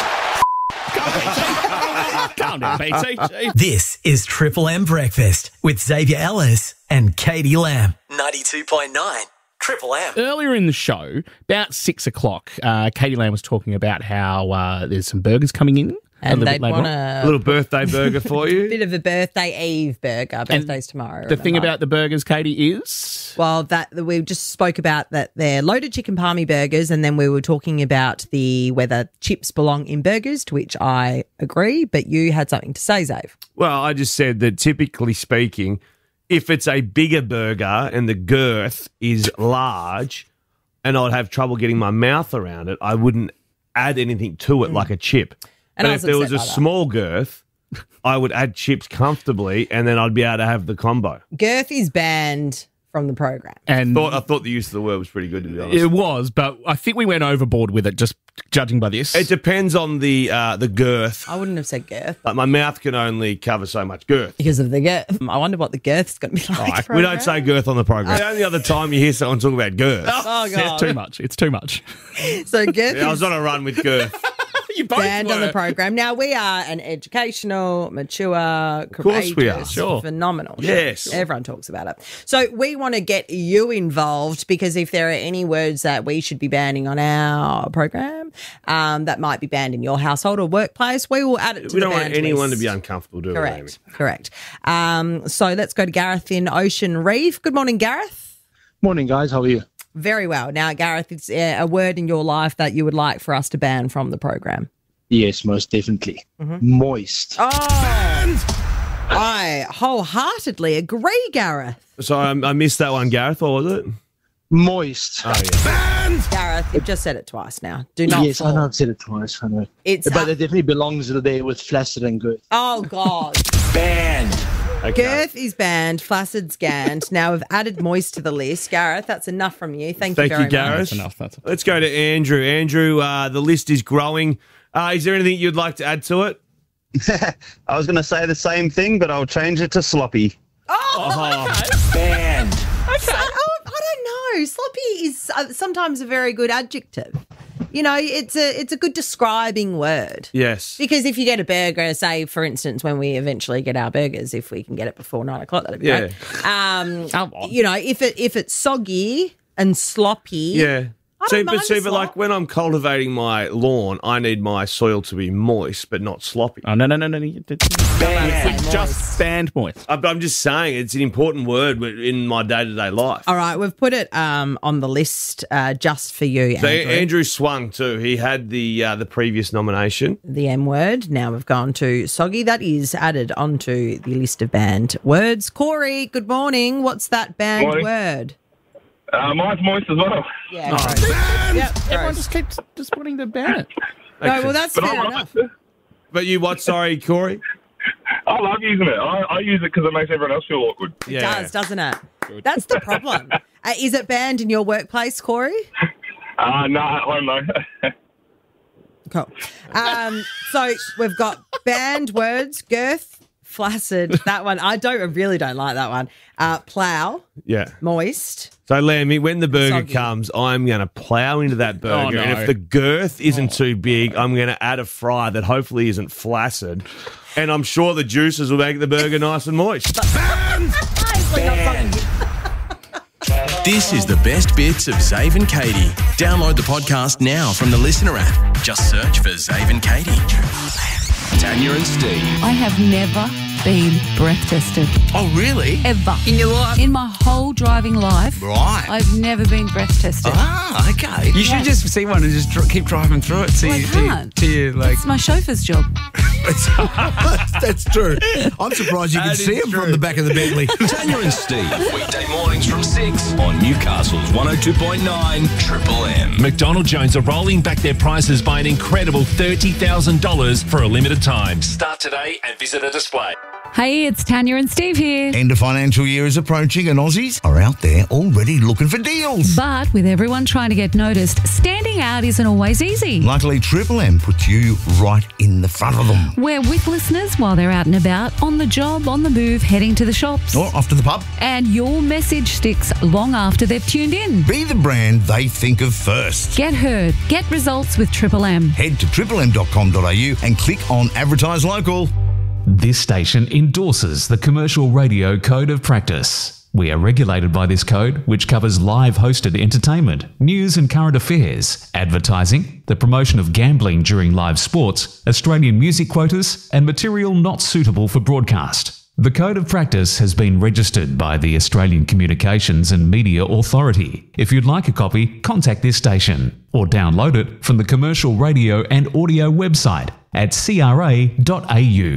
centre! Calm down, B T. This is Triple M Breakfast with Xavier Ellis and Katie Lamb. ninety-two point nine Triple M. Earlier in the show, about six o'clock, uh, Katie Lamb was talking about how uh, there's some burgers coming in. a And little they'd bit later want on. a A little birthday burger for you. bit of a birthday eve burger. Birthday's tomorrow. The thing remember? about the burgers, Katie, is Well, that we just spoke about that they're loaded chicken palmy burgers, and then we were talking about the whether chips belong in burgers, to which I agree. But you had something to say, Zave. Well, I just said that typically speaking, if it's a bigger burger and the girth is large and I'd have trouble getting my mouth around it, I wouldn't add anything to it like a chip. And I but was if there was upset a by that. small girth, I would add chips comfortably and then I'd be able to have the combo. Girth is banned from the program. and Thought, I thought the use of the word was pretty good, to be honest. it was, but I think we went overboard with it, just judging by this. It depends on the uh, the girth. I wouldn't have said girth Like my mouth can only cover so much girth. because of the girth. I wonder what the girth's going to be like. We don't say girth on the program. The only other time you hear someone talk about girth. Oh, It's God. too much. It's too much. So girth Yeah, I is was on a run with girth. You both banned on were. the program. Now, we are an educational, mature, course we are. courageous, Sure. phenomenal show. Yes. Everyone talks about it. So we want to get you involved because if there are any words that we should be banning on our program um, that might be banned in your household or workplace, we will add it to We the don't want banned anyone list. to be uncomfortable, do we, Correct. Amy? Correct. Um, so let's go to Gareth in Ocean Reef. Good morning, Gareth. Morning, guys. How are you? Very well. Now, Gareth, it's uh, a word in your life that you would like for us to ban from the program. Yes, most definitely. Moist. Oh, I wholeheartedly agree, Gareth. So I, I missed that one, Gareth. What was it? Moist. Oh, yeah. Gareth, you've just said it twice now. Do not. Yes, I fall. know I've said it twice. I know. It's but uh, it definitely belongs there with flaccid and good. oh god. Banned. Okay. Girth is banned. Flaccid's scanned. Now we've added moist to the list. Gareth, that's enough from you. Thank, Thank you you, very Gareth. much. That's enough. That's Let's go to Andrew. Andrew, uh, the list is growing. Uh, is there anything you'd like to add to it? I was going to say the same thing, but I'll change it to sloppy. Oh, Banned. So, oh, I don't know. Sloppy is uh, sometimes a very good adjective. You know, it's a it's a good describing word. Yes. Because if you get a burger, say, for instance, when we eventually get our burgers, if we can get it before nine o'clock, that'd be Yeah. great. Um, you know, if it if it's soggy and sloppy, Yeah. I See, don't but mind see, a but slop. like when I'm cultivating my lawn, I need my soil to be moist but not sloppy. Oh, no, no, no, no. no. It's just band moist. I'm I'm just saying it's an important word in my day to day life. All right, we've put it um, on the list uh, just for you, So Andrew. Andrew swung too. He had the uh, the previous nomination. The M word. Now we've gone to Soggy. That is added onto the list of banned words. Corey, good morning. What's that banned Morning. word? Uh, mine's moist as well. Yeah, Oh, gross. Yep, Everyone gross. just keeps just wanting to ban it. No, well, that's But I fair love enough. it. But you what? Sorry, Corey. I love using it. I, I use it because it makes everyone else feel awkward. It does, doesn't it? That's the problem. Uh, is it banned in your workplace, Corey? Uh, no, at home though. Cool. Um, so we've got banned words, girth, flaccid. That one, I don't, I really don't like that one. Uh, plough, Yeah. moist. So, Lammy, when the burger Soggy. comes, I'm going to plough into that burger. Oh, And no. if the girth isn't too big, I'm going to add a fry that hopefully isn't flaccid. And I'm sure the juices will make the burger nice and moist. This is the best bits of Zave and Katie. Download the podcast now from the Listener app. Just search for Zave and Katie. Tanya and Steve. I have never been breath tested. Oh, really? Ever. In your life? In my whole driving life. Right. I've never been breath tested. Ah, okay. You should just see one and just dr- keep driving through it. See, Well, I you, till, you, can't. till you like. It's my chauffeur's job. that's, that's true. I'm surprised you can That see is him true. from the back of the Bentley. Tanya and Steve. Weekday mornings from six on Newcastle's one oh two point nine Triple M. McDonald Jones are rolling back their prices by an incredible thirty thousand dollars for a limited time. Start today and visit a display. Hey, it's Tanya and Steve here. End of financial year is approaching and Aussies are out there already looking for deals. But with everyone trying to get noticed, standing out isn't always easy. Luckily, Triple M puts you right in the front of them. We're with listeners while they're out and about, on the job, on the move, heading to the shops. Or off to the pub. And your message sticks long after they've tuned in. Be the brand they think of first. Get heard. Get results with Triple M. Head to triple m dot com dot a u and click on Advertise Local. This station endorses the Commercial Radio Code of Practice. We are regulated by this code, which covers live hosted entertainment, news and current affairs, advertising, the promotion of gambling during live sports, Australian music quotas, and material not suitable for broadcast. The Code of Practice has been registered by the Australian Communications and Media Authority. If you'd like a copy, contact this station or download it from the Commercial Radio and Audio website at c r a dot a u.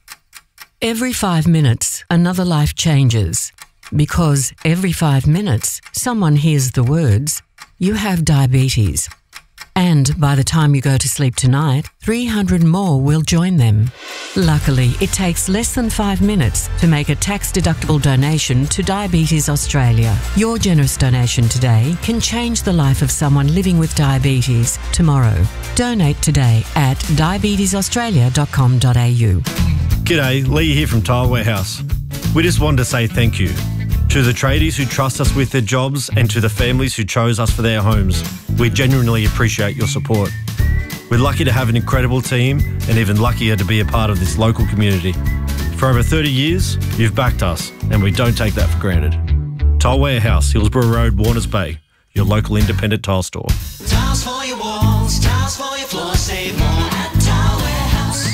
Every five minutes, another life changes. Because every five minutes, someone hears the words, "You have diabetes." And by the time you go to sleep tonight, three hundred more will join them. Luckily, it takes less than five minutes to make a tax-deductible donation to Diabetes Australia. Your generous donation today can change the life of someone living with diabetes tomorrow. Donate today at diabetes australia dot com dot a u. G'day, Lee here from Tile Warehouse. We just wanted to say thank you to the tradies who trust us with their jobs and to the families who chose us for their homes. We genuinely appreciate your support. We're lucky to have an incredible team and even luckier to be a part of this local community. For over thirty years, you've backed us and we don't take that for granted. Tile Warehouse, Hillsborough Road, Warners Bay, your local independent tile store. Tiles for your walls, tiles for your floors, save more at Tile Warehouse.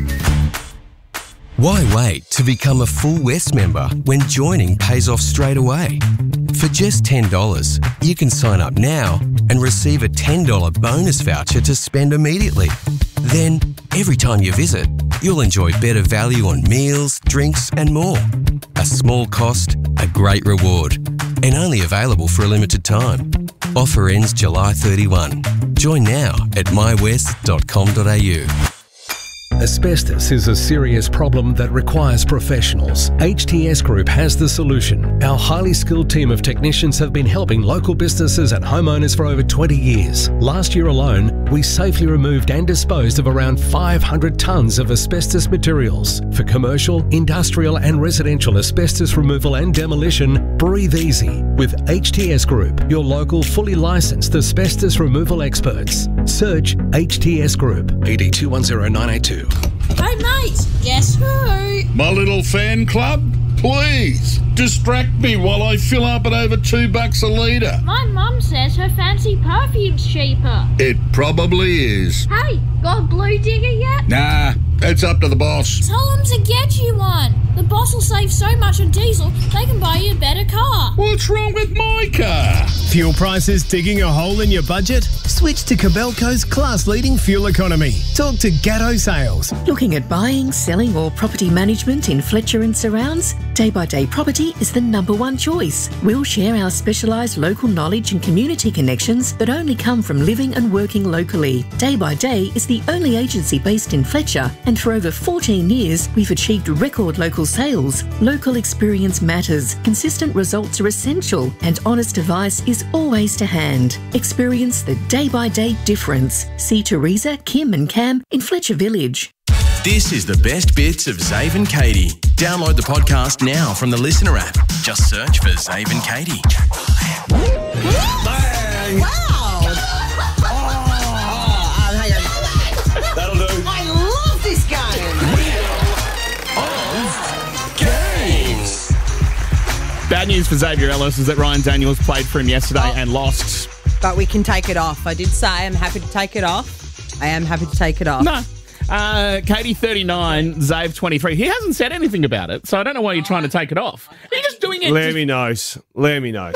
Why wait to become a Full West member when joining pays off straight away? For just ten dollars, you can sign up now and receive a ten dollars bonus voucher to spend immediately. Then, every time you visit, you'll enjoy better value on meals, drinks and more. A small cost, a great reward, and only available for a limited time. Offer ends July thirty-first. Join now at my west dot com dot a u. Asbestos is a serious problem that requires professionals. H T S Group has the solution. Our highly skilled team of technicians have been helping local businesses and homeowners for over twenty years. Last year alone, we safely removed and disposed of around five hundred tonnes of asbestos materials. For commercial, industrial and residential asbestos removal and demolition, breathe easy with H T S Group, your local fully licensed asbestos removal experts. Search H T S Group, E D two one zero nine eight two. Hey mate, guess who? My little fan club? Please. distract me while I fill up at over two bucks a litre. My mum says her fancy perfume's cheaper. It probably is. Hey, got a blue digger yet? Nah, it's up to the boss. Tell them to get you one. The boss will save so much on diesel, they can buy you a better car. What's wrong with my car? Fuel prices digging a hole in your budget? Switch to Cabelco's class-leading fuel economy. Talk to Gatto Sales. Looking at buying, selling or property management in Fletcher and surrounds? Day by Day Property is the number one choice. We'll share our specialised local knowledge and community connections that only come from living and working locally. Day by Day is the only agency based in Fletcher, and for over fourteen years we've achieved record local sales. Local experience matters, consistent results are essential, and honest advice is always to hand. Experience the Day by Day difference. See Teresa, Kim and Cam in Fletcher Village. This is the best bits of Zave and Katie. Download the podcast now from the Listener app. Just search for Zave and Katie. Bang! Wow! Oh, um, hang on. That'll do. I love this game. Of games. Bad news for Xavier Ellis is that Ryan Daniels played for him yesterday Oh. and lost. But we can take it off. I did say I'm happy to take it off. I am happy to take it off. No. Uh, Katie, thirty-nine, Zave, twenty-three. He hasn't said anything about it, so I don't know why you're trying to take it off. Are you just doing it? Lammy knows. Lammy knows.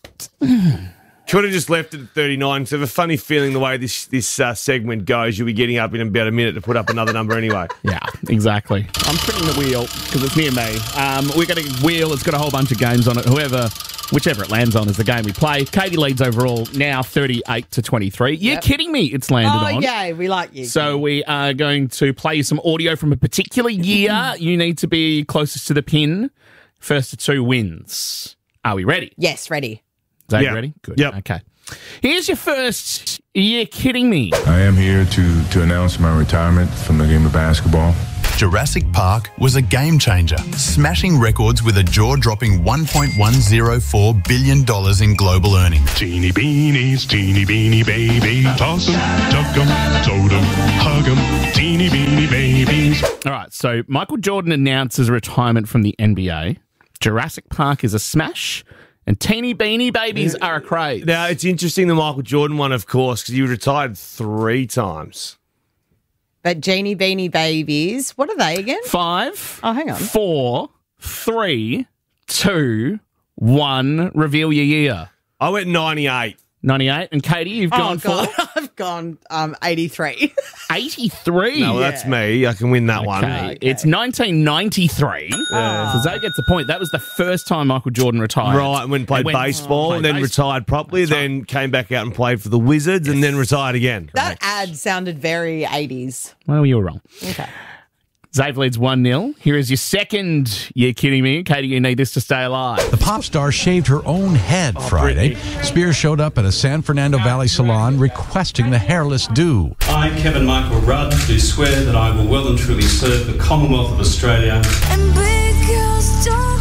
Could have just left it at thirty-nine. So I have a funny feeling the way this this uh, segment goes, you'll be getting up in about a minute to put up another number anyway. Yeah, exactly. I'm spinning the wheel because it's near me. Um, we're going to wheel. It's got a whole bunch of games on it. Whoever, whichever it lands on is the game we play. Katie leads overall now thirty-eight to twenty-three. You're Yep. kidding me. It's landed Oh, on. yay. We like you. So we are going to play you some audio from a particular year. You need to be closest to the pin. First to two wins. Are we ready? Yes, ready. Is that Yeah. ready? Good. Yep. Okay. Here's your first. You're kidding me. I am here to, to announce my retirement from the game of basketball. Jurassic Park was a game changer, smashing records with a jaw-dropping one point one zero four billion dollars in global earnings. Teeny beanies, teeny beanie babies. Toss 'em, tuck 'em, tote 'em, hug 'em. Teeny beanie babies. All right. So Michael Jordan announces retirement from the N B A. Jurassic Park is a smash. And teeny beanie babies are a craze. Now, it's interesting the Michael Jordan one, of course, because he retired three times. But Genie Beanie Babies, what are they again? Five. Oh, hang on. Four, three, two, one. Reveal your year. I went ninety-eight. ninety-eight. And Katie, you've gone oh, God. for I've gone um, eighty-three. eighty-three. No, well, that's me. I can win that one. Okay. It's nineteen ninety-three. Yeah. So Zay gets the point. That was the first time Michael Jordan retired. Right, and when played He went- baseball, played and then baseball. retired properly, then came back out and played for the Wizards, and then retired again. That ad sounded very eighties. Well, you were wrong. Okay. Zave leads one nil. Here is your second. You're kidding me. Katie, you need this to stay alive. The pop star shaved her own head Friday. Spears showed up at a San Fernando Valley salon requesting the hairless do. I, Kevin Michael Rudd, do swear that I will well and truly serve the Commonwealth of Australia. And big girls don't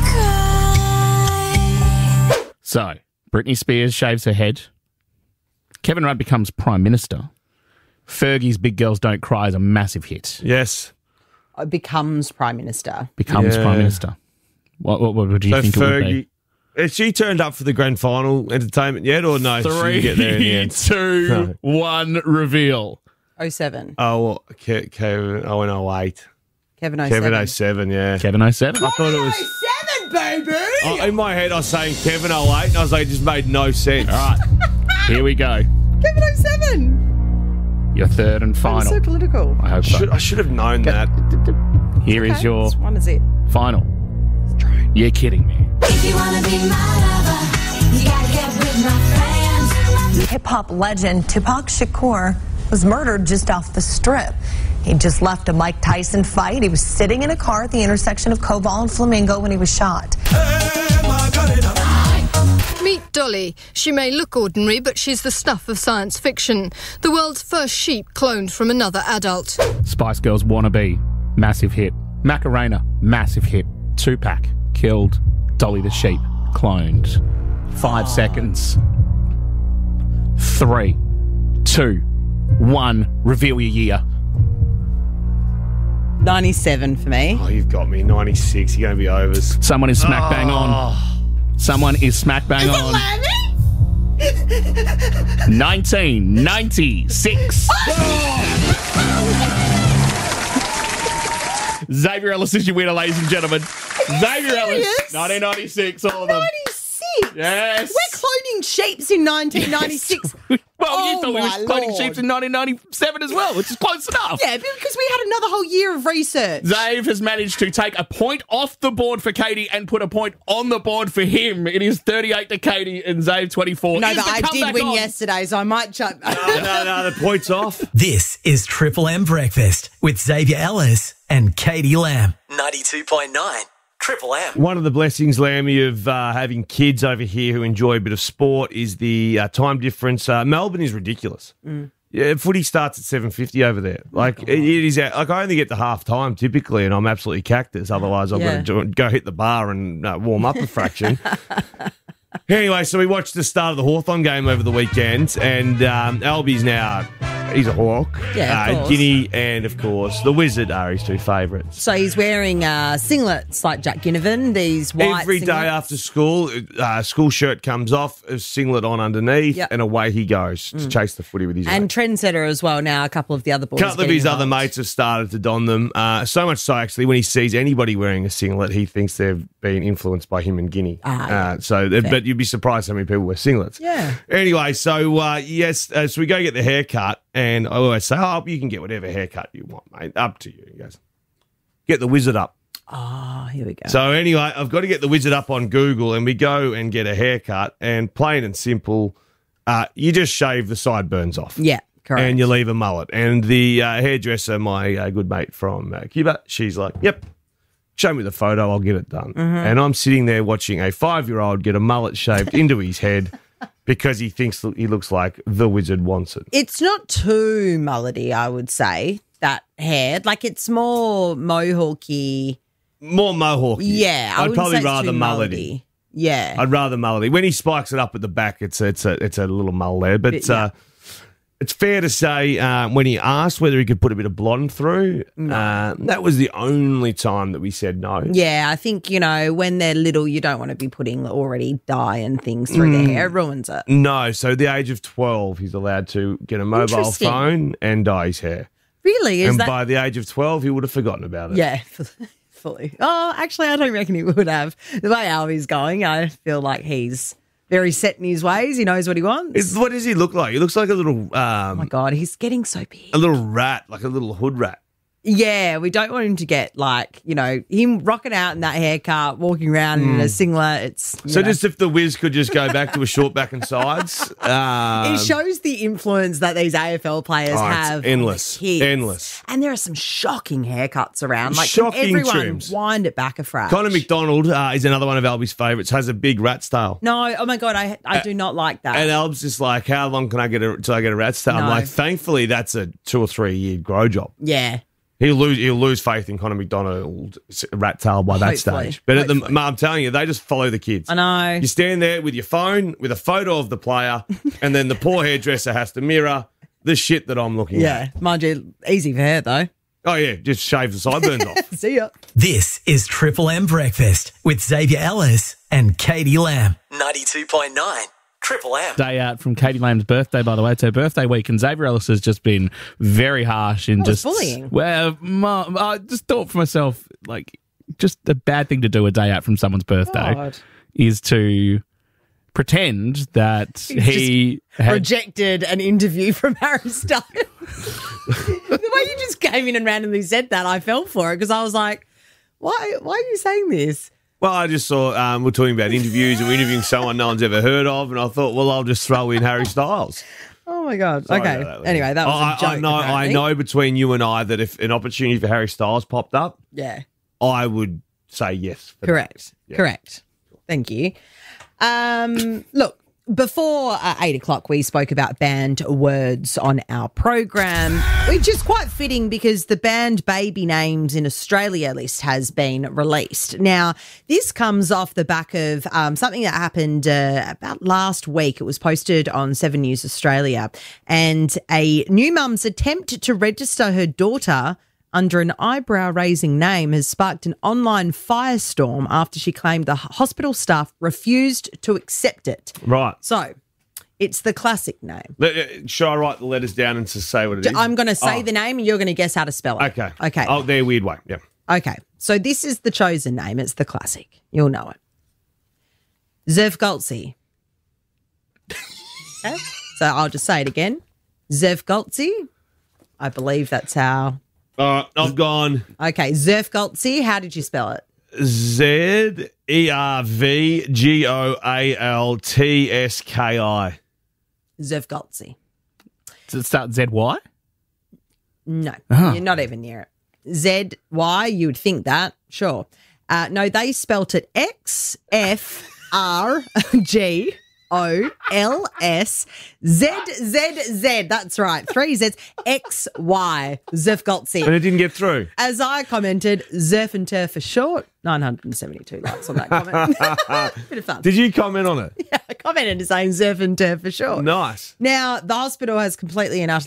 cry. So, Britney Spears shaves her head. Kevin Rudd becomes Prime Minister. Fergie's Big Girls Don't Cry is a massive hit. Yes. It becomes Prime Minister. Becomes Yeah. Prime Minister. What, what, what do you So think it would be? Fergie, has she turned up for the grand final entertainment yet, or no? She Three, get there in the end. two, No. one, reveal. oh seven. Oh, well, Ke- Kevin. Oh, and oh eight. Kevin oh seven. Kevin oh seven. Yeah. Kevin oh seven. I thought it was. Seven, baby! Oh, in my head, I was saying Kevin oh eight, and I was like, it just made no sense. All right. Here we go. Kevin oh seven. Your third and I'm final. so political. I hope so. Should, I should have known that. Here is Okay, your this one is it. final. You're kidding me. If you wanna be my lover, you gotta get with my friends. Hip-hop legend Tupac Shakur was murdered just off the Strip. He just left a Mike Tyson fight. He was sitting in a car at the intersection of Koval and Flamingo when he was shot. Meet Dolly. She may look ordinary, but she's the stuff of science fiction. The world's first sheep cloned from another adult. Spice Girls Wannabe, massive hit. Macarena, massive hit. Tupac, killed. Dolly the sheep, cloned. Five seconds. Three, two, one. Reveal your year. ninety-seven for me. Oh, you've got me. ninety-six. You're going to be overs. Someone is smack bang Oh. on. Someone is smack bang Is on. it Lammy? nineteen ninety-six. Xavier Ellis is your winner, ladies and gentlemen. Xavier Ellis, serious? nineteen ninety-six, all of them. ninety-six? Yes. We're cloning sheeps in nineteen ninety-six. Well, Oh, you thought we my were cloning Lord. sheep in nineteen ninety-seven as well, which is close enough. Yeah, because we had another whole year of research. Zave has managed to take a point off the board for Katie and put a point on the board for him. It is thirty-eight to Katie and Zave twenty-four. No, Is but the I did comeback win on? yesterday, so I might chuck. No, no, no, the point's off. This is Triple M Breakfast with Xavier Ellis and Katie Lamb. ninety-two point nine Triple M. One of the blessings, Lammy, of uh, having kids over here who enjoy a bit of sport is the uh, time difference. Uh, Melbourne is ridiculous. Mm. Yeah, footy starts at seven fifty over there. Like, it, it is, uh, like I only get to half time typically, and I'm absolutely cactus. Otherwise, I've Yeah. got to go hit the bar and uh, warm up a fraction. Anyway, so we watched the start of the Hawthorn game over the weekend, and um, Albie's now, he's a hawk. Yeah, of uh, course. Guinea and, of course, the Wizard are his two favourites. So he's wearing uh, singlets like Jack Ginnivan, these white Every day singlets. after school, uh, school shirt comes off, a singlet on underneath, Yep. and away he goes to Mm. chase the footy with his And mates. trendsetter as well now, a couple of the other boys. A couple of getting his other involved. mates have started to don them. Uh, so much so, actually, when he sees anybody wearing a singlet, he thinks they've been influenced by him and Guinea. Ah, yeah. uh, so, but you'd be surprised how many people wear singlets. Yeah. Anyway, so uh, yes, uh, so we go get the haircut, and I always say, "Oh, you can get whatever haircut you want, mate. Up to you." He goes, "Get the Wizard up." Oh, here we go. So anyway, I've got to get the Wizard up on Google, and we go and get a haircut, and plain and simple, uh, you just shave the sideburns off. Yeah, correct. And you leave a mullet. And the uh, hairdresser, my uh, good mate from uh, Cuba, she's like, "Yep, show me the photo, I'll get it done." Mhm. And I'm sitting there watching a five-year-old get a mullet shaved into his head because he thinks he looks like the Wizard wants it. It's not too mullety, I would say, that hair. Like, it's more mohawky. More mohawk. Yeah, I I'd wouldn't probably say it's rather too mullety. mullety. Yeah. I'd rather mullety. When he spikes it up at the back, it's a, it's a it's a little mull there. But Bit, yeah. uh, it's fair to say uh, when he asked whether he could put a bit of blonde through, uh, that was the only time that we said no. Yeah, I think, you know, when they're little, you don't want to be putting already dye and things through their Mm. hair. It ruins it. No, so at the age of twelve, he's allowed to get a mobile Interesting. phone and dye his hair. Really? Is and that? by the age of twelve, he would have forgotten about it. Yeah, fully. Oh, actually, I don't reckon he would have. The way Albie's going, I feel like he's very set in his ways. He knows what he wants. It's, what does he look like? He looks like a little, um, Oh my God, he's getting so big. a little rat, like a little hood rat. Yeah, we don't want him to get like, you know, him rocking out in that haircut, walking around in a Mm. singlet. It's you So know. just if the Wiz could just go back to a short back and sides. Um, it shows the influence that these A F L players oh, it's have. on endless, the kids. endless. And there are some shocking haircuts around. Like, can Shocking everyone trims. wind it back a fraction. Connor McDonald uh, is another one of Albie's favourites, has a big rat's tail. No, oh my God, I I Uh, do not like that. And Alb's just like, how long can I get a, till I get a rat's tail? I'm No. like, thankfully, that's a two or three year grow job. yeah. He'll lose. He'll lose faith in Connor McDonald's rat tail by that Hopefully, stage. But at the, I'm telling you, they just follow the kids. I know. You stand there with your phone with a photo of the player, and then the poor hairdresser has to mirror the shit that I'm looking Yeah. at. Mind you, easy for hair though. Oh yeah, just shave the sideburns off. See ya. This is Triple M Breakfast with Xavier Ellis and Katie Lamb. ninety-two point nine Triple M. Day out from Katie Lamb's birthday, by the way. It's her birthday week, and Xavier Ellis has just been very harsh in That was just bullying. Well, Mum, I just thought for myself, like, just a bad thing to do a day out from someone's birthday God. is to pretend that He's he had. Rejected an interview from Harry Styles. The way you just came in and randomly said that, I fell for it because I was like, why, why are you saying this? Well, I just saw um, we're talking about interviews and we're interviewing someone no one's ever heard of, and I thought, well, I'll just throw in Harry Styles. Oh my God. Sorry okay. about that, Anyway, that was I, a joke. I know. I apparently. know between you and I that if an opportunity for Harry Styles popped up, Yeah. I would say yes. for Correct. that. Yeah. Correct. Thank you. Um, look, before uh, eight o'clock, we spoke about banned words on our program, which is quite fitting because the banned baby names in Australia list has been released. Now, this comes off the back of um, something that happened uh, about last week. It was posted on Seven News Australia, and a new mum's attempt to register her daughter under an eyebrow-raising name has sparked an online firestorm after she claimed the hospital staff refused to accept it. Right. So, it's the classic name. Let- uh, Should I write the letters down and to say what it is? I'm going to say Oh. the name and you're going to guess how to spell it. Okay. Okay. Oh, they're weird way. Yeah. Okay. So, this is the chosen name. It's the classic. You'll know it. Zevgoltsi. Okay. So, I'll just say it again. Zevgoltsi. I believe that's how. All right. I've gone Okay. Zevgoltsi. How did you spell it? Z E R V G O A L T S K I. Zevgoltsi. Does it start Z Y? No, Oh. you're not even near it. Z Y, you would think that, sure. Uh, no, they spelt it X F R G O L S Z Z Z. That's right, three Zs. X Y, And Zevgoltsi. it didn't get through. As I commented, Zerf and Turf for short. nine hundred seventy-two likes on that comment. Bit of fun. Did you comment on it? I commented saying Zerf and Turf for short. Nice. Now, the hospital has completely and utterly